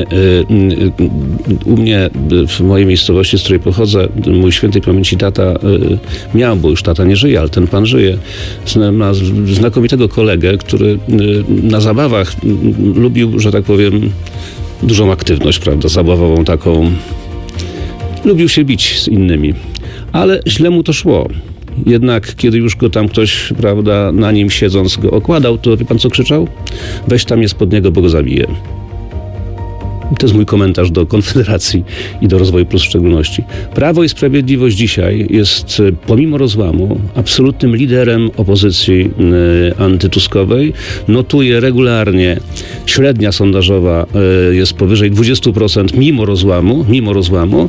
u mnie, w mojej miejscowości, z której pochodzę, mój świętej pamięci tata miał, bo już tata nie żyje, ale ten pan żyje, ma znakomitego kolegę, który na zabawach lubił, że tak powiem, dużą aktywność, prawda, zabawową taką. Lubił się bić z innymi, ale źle mu to szło. Jednak kiedy już go tam ktoś, prawda, na nim siedząc go okładał, to wie pan co krzyczał? Weź tam je spod niego, bo go zabiję. To jest mój komentarz do Konfederacji i do Rozwoju Plus w szczególności. Prawo i Sprawiedliwość dzisiaj jest, pomimo rozłamu, absolutnym liderem opozycji antytuskowej. Notuje regularnie, średnia sondażowa jest powyżej 20% mimo rozłamu.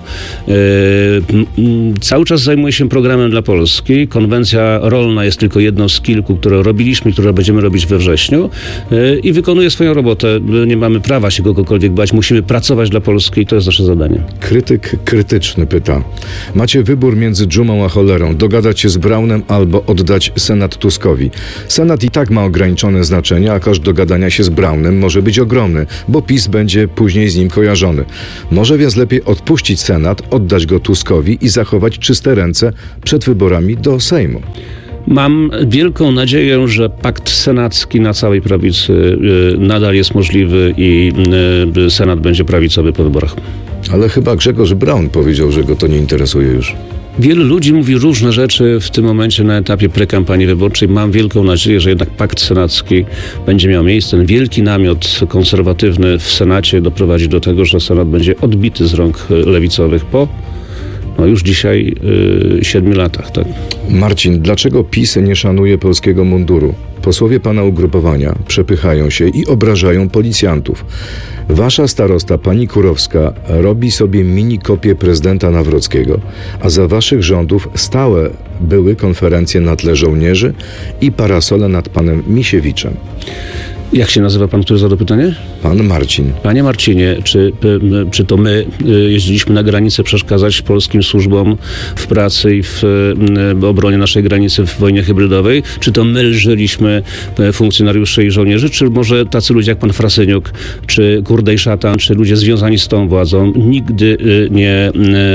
Cały czas zajmuje się programem dla Polski. Konwencja rolna jest tylko jedną z kilku, które robiliśmy, które będziemy robić we wrześniu i wykonuje swoją robotę. Nie mamy prawa się kogokolwiek bać. Musimy pracować dla Polski i to jest nasze zadanie. Krytyk krytyczny pyta. Macie wybór między dżumą a cholerą. Dogadać się z Braunem albo oddać Senat Tuskowi. Senat i tak ma ograniczone znaczenie, a koszt dogadania się z Braunem może być ogromny, bo PiS będzie później z nim kojarzony. Może więc lepiej odpuścić Senat, oddać go Tuskowi i zachować czyste ręce przed wyborami do Sejmu. Mam wielką nadzieję, że pakt senacki na całej prawicy nadal jest możliwy i Senat będzie prawicowy po wyborach. Ale chyba Grzegorz Braun powiedział, że go to nie interesuje już. Wielu ludzi mówi różne rzeczy w tym momencie na etapie prekampanii wyborczej. Mam wielką nadzieję, że jednak pakt senacki będzie miał miejsce. Ten wielki namiot konserwatywny w Senacie doprowadzi do tego, że Senat będzie odbity z rąk lewicowych po już dzisiaj 7 latach. Tak? Marcin, dlaczego PiS nie szanuje polskiego munduru? Posłowie pana ugrupowania przepychają się i obrażają policjantów. Wasza starosta, pani Kurowska, robi sobie mini kopię prezydenta Nawrockiego, a za waszych rządów stałe były konferencje na tle żołnierzy i parasole nad panem Misiewiczem. Jak się nazywa pan, który zadał pytanie? Pan Marcin. Panie Marcinie, czy to my jeździliśmy na granicę przeszkadzać polskim służbom w pracy i w obronie naszej granicy w wojnie hybrydowej? Czy to my lżyliśmy funkcjonariuszy i żołnierzy? Czy może tacy ludzie jak pan Frasyniuk, czy Kurdej Szatan, czy ludzie związani z tą władzą? Nigdy nie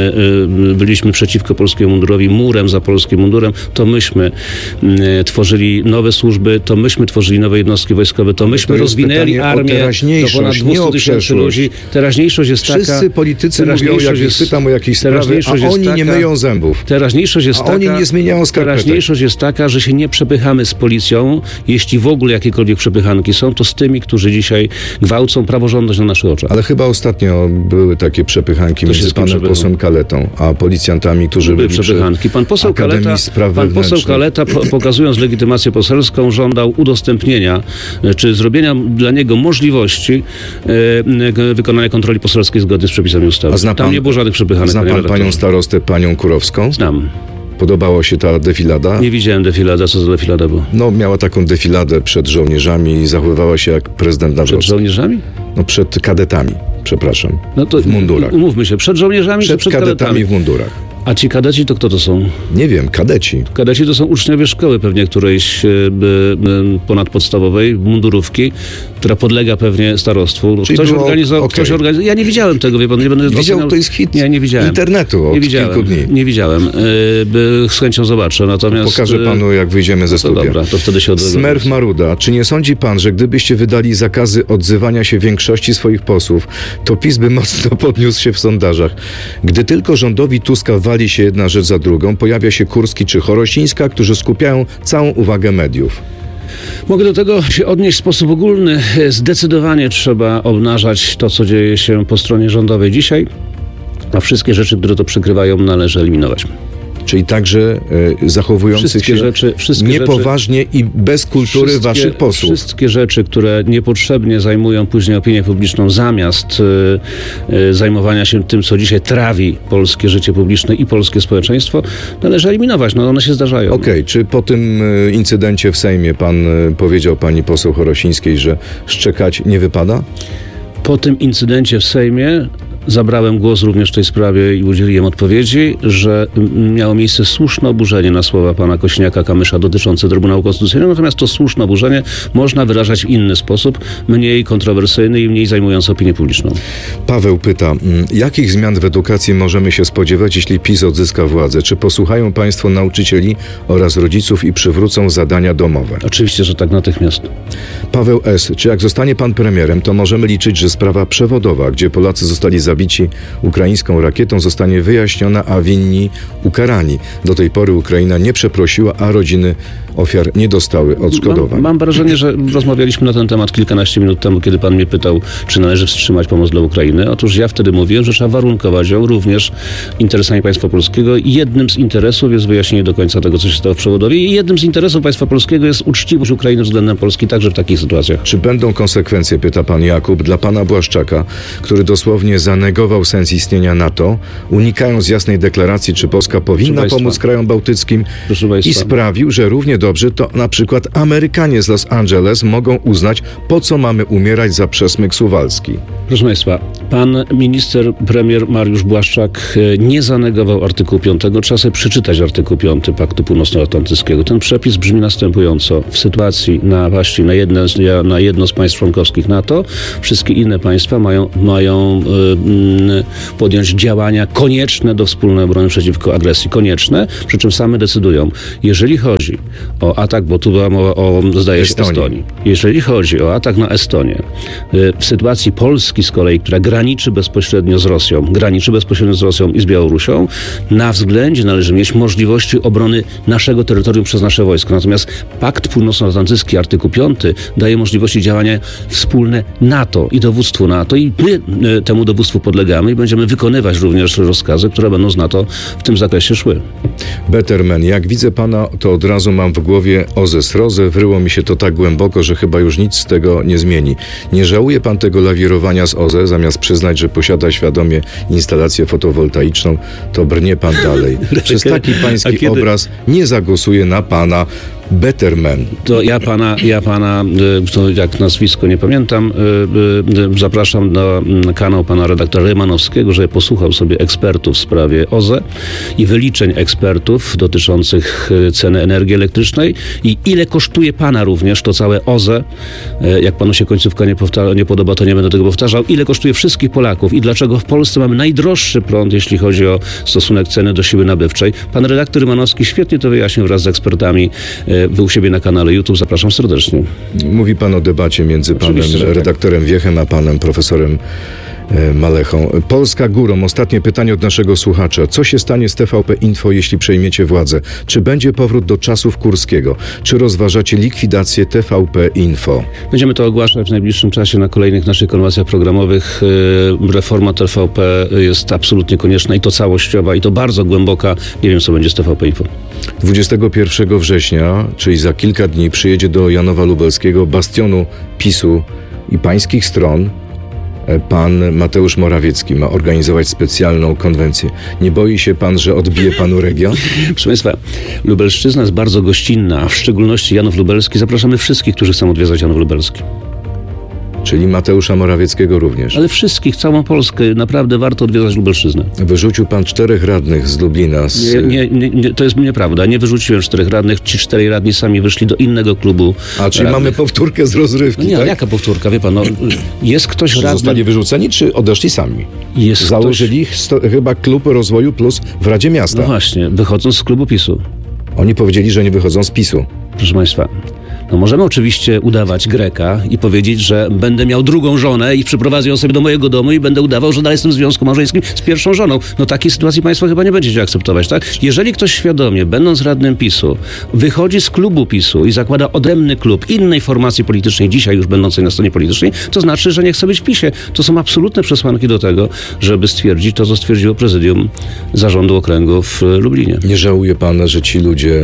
byliśmy przeciwko polskiemu mundurowi, murem za polskim mundurem. To myśmy tworzyli nowe służby, to myśmy tworzyli nowe jednostki wojskowe, to myśmy rozwinęli armię do ponad 200 000 ludzi. Teraźniejszość jest taka... Wszyscy politycy mówią, jak pytam o jakieś sprawy, a oni nie myją zębów. Teraźniejszość jest taka... oni nie zmieniają skarpetek. Teraźniejszość jest taka, że się nie przepychamy z policją, jeśli w ogóle jakiekolwiek przepychanki są, to z tymi, którzy dzisiaj gwałcą praworządność na naszych oczach. Ale chyba ostatnio były takie przepychanki między panem posłem Kaletą, a policjantami, którzy byli przepychanki. Pan poseł Kaleta, pokazując legitymację poselską, żądał udostępnienia, czy zrobienia dla niego możliwości wykonania kontroli poselskiej zgodnie z przepisami ustawy. Tam nie było żadnych przepychanek. Zna pan panią starostę, panią Kurowską? Znam. Podobała się ta defilada? Nie widziałem defilada. Co za defilada była? No, miała taką defiladę przed żołnierzami i zachowywała się jak prezydent Nawrocki. Przed żołnierzami? No, przed kadetami, przepraszam. No to w mundurach. Umówmy się, przed żołnierzami czy przed kadetami w mundurach. A ci kadeci to kto to są? Nie wiem, kadeci. Kadeci to są uczniowie szkoły pewnie którejś ponadpodstawowej, mundurówki, która podlega pewnie starostwu. Ktoś organizował. Ja nie widziałem tego, wie pan. Nie będę to jest hit nie widziałem. Internetu od kilku dni. Nie widziałem. Z chęcią zobaczę. Natomiast pokażę panu, jak wyjdziemy ze studia. Dobra, to wtedy się odwrócę. Smerf Maruda, czy nie sądzi pan, że gdybyście wydali zakazy odzywania się większości swoich posłów, to PiS by mocno podniósł się w sondażach? Gdy tylko rządowi Tuska wali się jedna rzecz za drugą, pojawia się Kurski czy Chorosińska, którzy skupiają całą uwagę mediów. Mogę do tego się odnieść w sposób ogólny. Zdecydowanie trzeba obnażać to, co dzieje się po stronie rządowej dzisiaj, a wszystkie rzeczy, które to przykrywają, należy eliminować. Czyli także zachowujących się niepoważnie i bez kultury waszych posłów. Wszystkie rzeczy, które niepotrzebnie zajmują później opinię publiczną, zamiast zajmowania się tym, co dzisiaj trawi polskie życie publiczne i polskie społeczeństwo, należy eliminować. No, one się zdarzają. Okej, czy po tym incydencie w Sejmie pan powiedział pani poseł Chorosińskiej, że szczekać nie wypada? Po tym incydencie w Sejmie zabrałem głos również w tej sprawie i udzieliłem odpowiedzi, że miało miejsce słuszne oburzenie na słowa pana Kosiniaka-Kamysza dotyczące Trybunału Konstytucyjnego, natomiast to słuszne oburzenie można wyrażać w inny sposób, mniej kontrowersyjny i mniej zajmujący opinię publiczną. Paweł pyta, jakich zmian w edukacji możemy się spodziewać, jeśli PiS odzyska władzę? Czy posłuchają państwo nauczycieli oraz rodziców i przywrócą zadania domowe? Oczywiście, że tak, natychmiast. Paweł S., czy jak zostanie pan premierem, to możemy liczyć, że sprawa przewodowa, gdzie Polacy zostali zabici ukraińską rakietą, zostanie wyjaśniona, a winni ukarani. Do tej pory Ukraina nie przeprosiła, a rodziny ofiar nie dostały odszkodowań. Mam wrażenie, że rozmawialiśmy na ten temat kilkanaście minut temu, kiedy pan mnie pytał, czy należy wstrzymać pomoc dla Ukrainy. Otóż ja wtedy mówiłem, że trzeba warunkować ją również interesami państwa polskiego i jednym z interesów jest wyjaśnienie do końca tego, co się stało w Przewodowie, i jednym z interesów państwa polskiego jest uczciwość Ukrainy względem Polski, także w takich sytuacjach. Czy będą konsekwencje, pyta pan Jakub, dla pana Błaszczaka, który dosłownie zanegował sens istnienia NATO, unikając jasnej deklaracji, czy Polska powinna pomóc krajom bałtyckim, i sprawił, że równie dobrze to na przykład Amerykanie z Los Angeles mogą uznać, po co mamy umierać za przesmyk suwalski. Proszę państwa, pan minister, premier Mariusz Błaszczak nie zanegował artykułu 5. Trzeba sobie przeczytać artykuł 5 Paktu Północnoatlantyckiego. Ten przepis brzmi następująco. W sytuacji napaści na jedno z państw członkowskich NATO, wszystkie inne państwa mają podjąć działania konieczne do wspólnej obrony przeciwko agresji. Konieczne, przy czym same decydują. Jeżeli chodzi o atak, bo tu była mowa o, zdaje się, Estonii. Jeżeli chodzi o atak na Estonię, w sytuacji Polski z kolei, która graniczy bezpośrednio z Rosją i z Białorusią, na względzie należy mieć możliwości obrony naszego terytorium przez nasze wojsko. Natomiast Pakt Północnoatlantycki, artykuł 5, daje możliwości działania wspólne NATO i dowództwu NATO, i my temu dowództwu podlegamy i będziemy wykonywać również rozkazy, które będą z NATO w tym zakresie szły. Betterman, jak widzę pana, to od razu mam w głowie OZE-SROZE, wryło mi się to tak głęboko, że chyba już nic z tego nie zmieni. Nie żałuje pan tego lawirowania z OZE, zamiast przyznać, że posiada świadomie instalację fotowoltaiczną, to brnie pan dalej. Przez taki pański obraz nie zagłosuję na pana. Betterman. To ja pana, to jak nazwisko nie pamiętam, zapraszam na kanał pana redaktora Rymanowskiego, żeby posłuchał sobie ekspertów w sprawie OZE i wyliczeń ekspertów dotyczących ceny energii elektrycznej i ile kosztuje pana również to całe OZE. Jak panu się końcówka nie podoba, to nie będę tego powtarzał. Ile kosztuje wszystkich Polaków i dlaczego w Polsce mamy najdroższy prąd, jeśli chodzi o stosunek ceny do siły nabywczej. Pan redaktor Rymanowski świetnie to wyjaśnił wraz z ekspertami u siebie na kanale YouTube. Zapraszam serdecznie. Mówi pan o debacie między panem redaktorem Wiechem a panem profesorem Malechą. Polska górą. Ostatnie pytanie od naszego słuchacza. Co się stanie z TVP Info, jeśli przejmiecie władzę? Czy będzie powrót do czasów Kurskiego? Czy rozważacie likwidację TVP Info? Będziemy to ogłaszać w najbliższym czasie na kolejnych naszych konwencjach programowych. Reforma TVP jest absolutnie konieczna i to całościowa, i to bardzo głęboka. Nie wiem, co będzie z TVP Info. 21 września, czyli za kilka dni, przyjedzie do Janowa Lubelskiego, bastionu PiS-u i pańskich stron, pan Mateusz Morawiecki. Ma organizować specjalną konwencję. Nie boi się pan, że odbije panu region? Proszę państwa, Lubelszczyzna jest bardzo gościnna, a w szczególności Janów Lubelski. Zapraszamy wszystkich, którzy chcą odwiedzać Janów Lubelski. Czyli Mateusza Morawieckiego również. Ale wszystkich, całą Polskę, naprawdę warto odwiedzać Lubelszczyznę. Wyrzucił pan 4 radnych z Lublina. Nie, to jest nieprawda. Nie wyrzuciłem 4 radnych. Ci 4 radni sami wyszli do innego klubu. A, czyli mamy powtórkę z rozrywki, nie, tak? Jaka powtórka? Wie pan, jest ktoś radny... Zostali wyrzuceni, czy odeszli sami? Założyli chyba klub Rozwoju Plus w Radzie Miasta. No właśnie, wychodząc z klubu PiS-u. Oni powiedzieli, że nie wychodzą z PiS-u. Proszę państwa, możemy oczywiście udawać Greka i powiedzieć, że będę miał drugą żonę i przyprowadzę ją sobie do mojego domu i będę udawał, że dalej jestem w związku małżeńskim z pierwszą żoną. Takiej sytuacji państwo chyba nie będziecie akceptować, tak? Jeżeli ktoś świadomie, będąc radnym PiS-u, wychodzi z klubu PiS-u i zakłada odrębny klub innej formacji politycznej, dzisiaj już będącej na scenie politycznej, to znaczy, że nie chce być w PiS-ie. To są absolutne przesłanki do tego, żeby stwierdzić to, co stwierdziło prezydium Zarządu Okręgu w Lublinie. Nie żałuje pan, że ci ludzie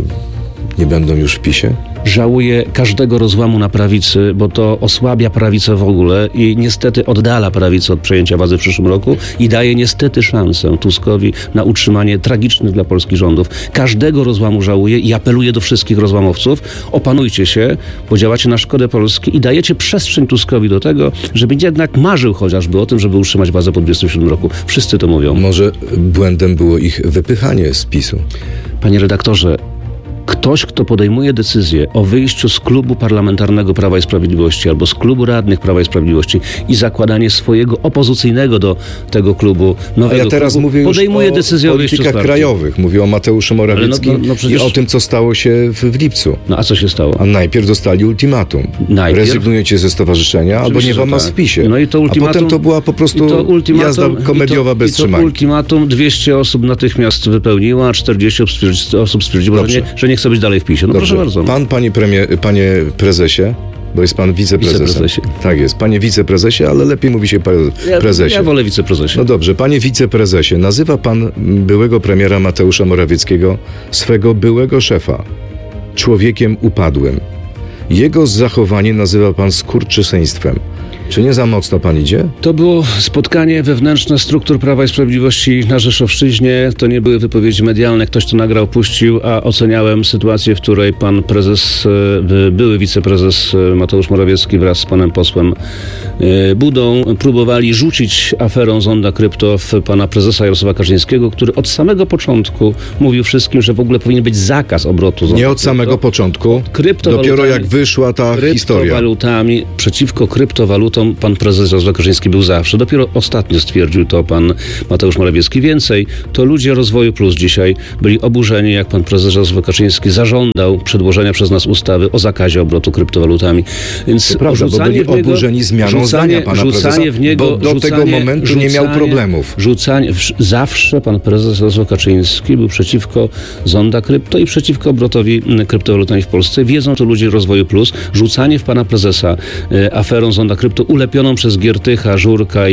nie będą już w PiS-ie? Żałuję każdego rozłamu na prawicy, bo to osłabia prawicę w ogóle i niestety oddala prawicę od przejęcia władzy w przyszłym roku i daje niestety szansę Tuskowi na utrzymanie tragicznych dla Polski rządów. Każdego rozłamu żałuję i apeluję do wszystkich rozłamowców: opanujcie się, bo działacie na szkodę Polski i dajecie przestrzeń Tuskowi do tego, żeby jednak marzył chociażby o tym, żeby utrzymać władzę po 27 roku. Wszyscy to mówią. Może błędem było ich wypychanie z PiS-u? Panie redaktorze, ktoś, kto podejmuje decyzję o wyjściu z klubu parlamentarnego Prawa i Sprawiedliwości albo z klubu radnych Prawa i Sprawiedliwości i zakładanie swojego opozycyjnego do tego klubu nowego klubu, teraz mówię podejmuje decyzję o wyjściu z politykach krajowych. Mówię o Mateuszu Morawieckim przecież... i o tym, co stało się w lipcu. A co się stało? A najpierw dostali ultimatum. Rezygnujecie ze stowarzyszenia, albo nie wam was w PiS-ie. No i to ultimatum, a potem to była po prostu jazda komediowa bez trzymanki. To ultimatum 200 osób natychmiast wypełniło, a 40 osób stwierdziło, że nie chce być dalej w PiS-ie. Proszę bardzo. Pan, panie prezesie, bo jest pan wiceprezesem. Tak jest, panie wiceprezesie, ale lepiej mówi się prezesie. Ja wolę wiceprezesie. No dobrze, panie wiceprezesie, nazywa pan byłego premiera Mateusza Morawieckiego, swego byłego szefa, człowiekiem upadłym. Jego zachowanie nazywa pan skurczyseństwem. Czy nie za mocno pan idzie? To było spotkanie wewnętrzne struktur Prawa i Sprawiedliwości na Rzeszowszczyźnie. To nie były wypowiedzi medialne. Ktoś to nagrał, puścił, a oceniałem sytuację, w której pan prezes, były wiceprezes Mateusz Morawiecki wraz z panem posłem Budą próbowali rzucić aferą Zonda Krypto w pana prezesa Jarosława Kaczyńskiego, który od samego początku mówił wszystkim, że w ogóle powinien być zakaz obrotu Zonda Nie od samego początku, dopiero jak wyszła ta historia. Przeciwko kryptowalutom pan prezes Jarosław Kaczyński był zawsze. Dopiero ostatnio stwierdził to pan Mateusz Morawiecki. Więcej, to ludzie Rozwoju Plus dzisiaj byli oburzeni, jak pan prezes Jarosław Kaczyński zażądał przedłożenia przez nas ustawy o zakazie obrotu kryptowalutami. Więc to prawda, bo byli oburzeni zmianą zdania pana prezesa, bo do tego momentu nie miał problemów. Zawsze pan prezes Jarosław Kaczyński był przeciwko Zonda Krypto i przeciwko obrotowi kryptowalutami w Polsce. Wiedzą to ludzie Rozwoju Plus. Rzucanie w pana prezesa aferą Zonda Krypto ulepioną przez Giertycha, Żurka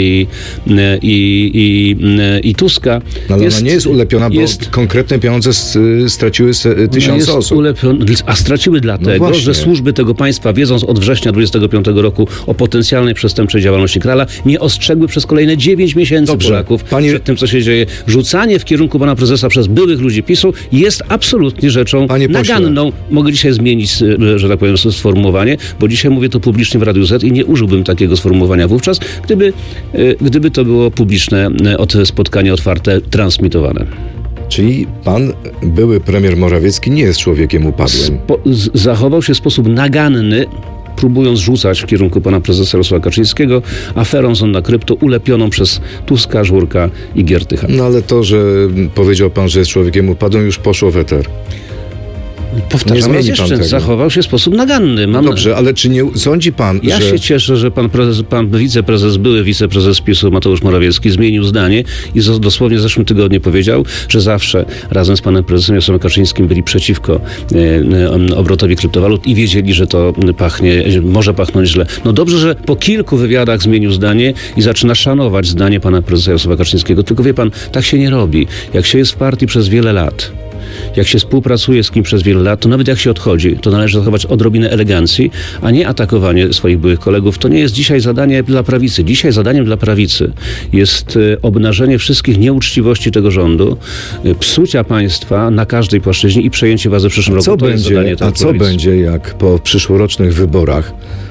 i Tuska. No, ale ona nie jest ulepiona, bo konkretne pieniądze straciły tysiące osób. A straciły dlatego, że służby tego państwa, wiedząc od września 25 roku o potencjalnej przestępczej działalności Krala, nie ostrzegły przez kolejne 9 miesięcy Polaków przed tym, co się dzieje. Rzucanie w kierunku pana prezesa przez byłych ludzi PiS-u jest absolutnie rzeczą naganną. Mogę dzisiaj zmienić, że tak powiem, sformułowanie, bo dzisiaj mówię to publicznie w Radiu Z i nie użyłbym takiego sformułowania wówczas, gdyby to było publiczne spotkanie otwarte, transmitowane. Czyli pan, były premier Morawiecki, nie jest człowiekiem upadłym. Zachował się w sposób naganny, próbując rzucać w kierunku pana prezesa Jarosława Kaczyńskiego aferą Zonda Krypto ulepioną przez Tuska, Żurka i Giertycha. No ale to, że powiedział pan, że jest człowiekiem upadłym, już poszło w eter. Powtarzam raz jeszcze, zachował się w sposób naganny. Dobrze, ale czy nie sądzi pan, że... Ja się cieszę, że pan wiceprezes, były wiceprezes PiS-u Mateusz Morawiecki zmienił zdanie i dosłownie w zeszłym tygodniu powiedział, że zawsze razem z panem prezesem Jarosławem Kaczyńskim byli przeciwko obrotowi kryptowalut i wiedzieli, że to może pachnąć źle. No dobrze, że po kilku wywiadach zmienił zdanie i zaczyna szanować zdanie pana prezesa Jarosława Kaczyńskiego. Tylko wie pan, tak się nie robi. Jak się jest w partii przez wiele lat, jak się współpracuje z kim przez wiele lat, to nawet jak się odchodzi, to należy zachować odrobinę elegancji, a nie atakowanie swoich byłych kolegów. To nie jest dzisiaj zadanie dla prawicy. Dzisiaj zadaniem dla prawicy jest obnażenie wszystkich nieuczciwości tego rządu, psucia państwa na każdej płaszczyźnie i przejęcie władzy w przyszłym roku. Co będzie, jak po przyszłorocznych wyborach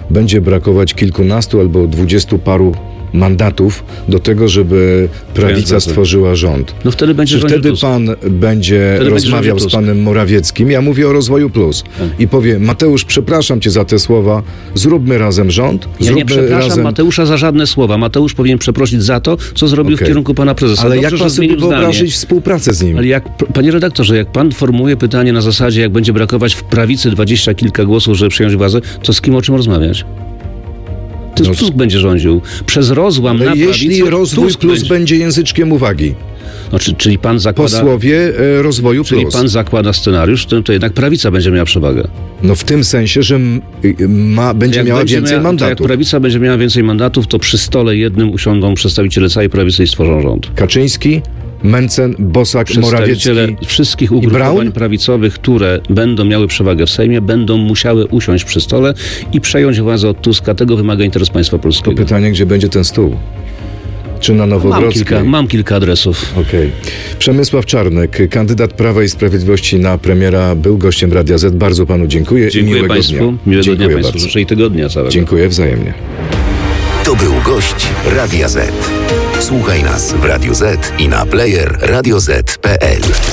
będzie brakować kilkunastu albo 20 paru mandatów do tego, żeby prawica stworzyła rząd. No wtedy będzie Czy wtedy Tusk. pan będzie rozmawiał z panem Morawieckim? Ja mówię o Rozwoju Plus. I powie: Mateusz, przepraszam cię za te słowa, zróbmy razem rząd. Ja nie przepraszam Mateusza za żadne słowa. Mateusz powinien przeprosić za to, co zrobił w kierunku pana prezesa. Ale Dobrze, jak pan sobie wyobrazić współpracę z nim? Ale panie redaktorze, jak pan formułuje pytanie na zasadzie, jak będzie brakować w prawicy 20 kilka głosów, żeby przejąć władzę, to z kim o czym rozmawiać? Tusk będzie rządził. Przez rozłam na prawicę. Jeśli Rozwój Plus będzie języczkiem uwagi. No, czyli pan zakłada... Posłowie Rozwoju Plus. Czyli pan zakłada scenariusz, w którym to jednak prawica będzie miała przewagę. No w tym sensie, że będzie miała więcej mandatów. Jak prawica będzie miała więcej mandatów, to przy stole jednym usiądą przedstawiciele całej prawicy i stworzą rząd. Kaczyński, Mencen, Bosak, Morawiecki wszystkich ugrupowań prawicowych, które będą miały przewagę w Sejmie, będą musiały usiąść przy stole i przejąć władzę od Tuska. Tego wymaga interes państwa polskiego. To pytanie, gdzie będzie ten stół? Czy na Nowogrodzkiej? Mam kilka adresów. Okej. Przemysław Czarnek, kandydat Prawa i Sprawiedliwości na premiera, był gościem Radia Z. Bardzo panu dziękuję. Dziękuję i miłego państwu. dnia. Miłego dnia państwu. Życzę i tygodnia całego. Dziękuję wzajemnie. To był gość Radia Z. Słuchaj nas w Radio Z i na player radioz.pl.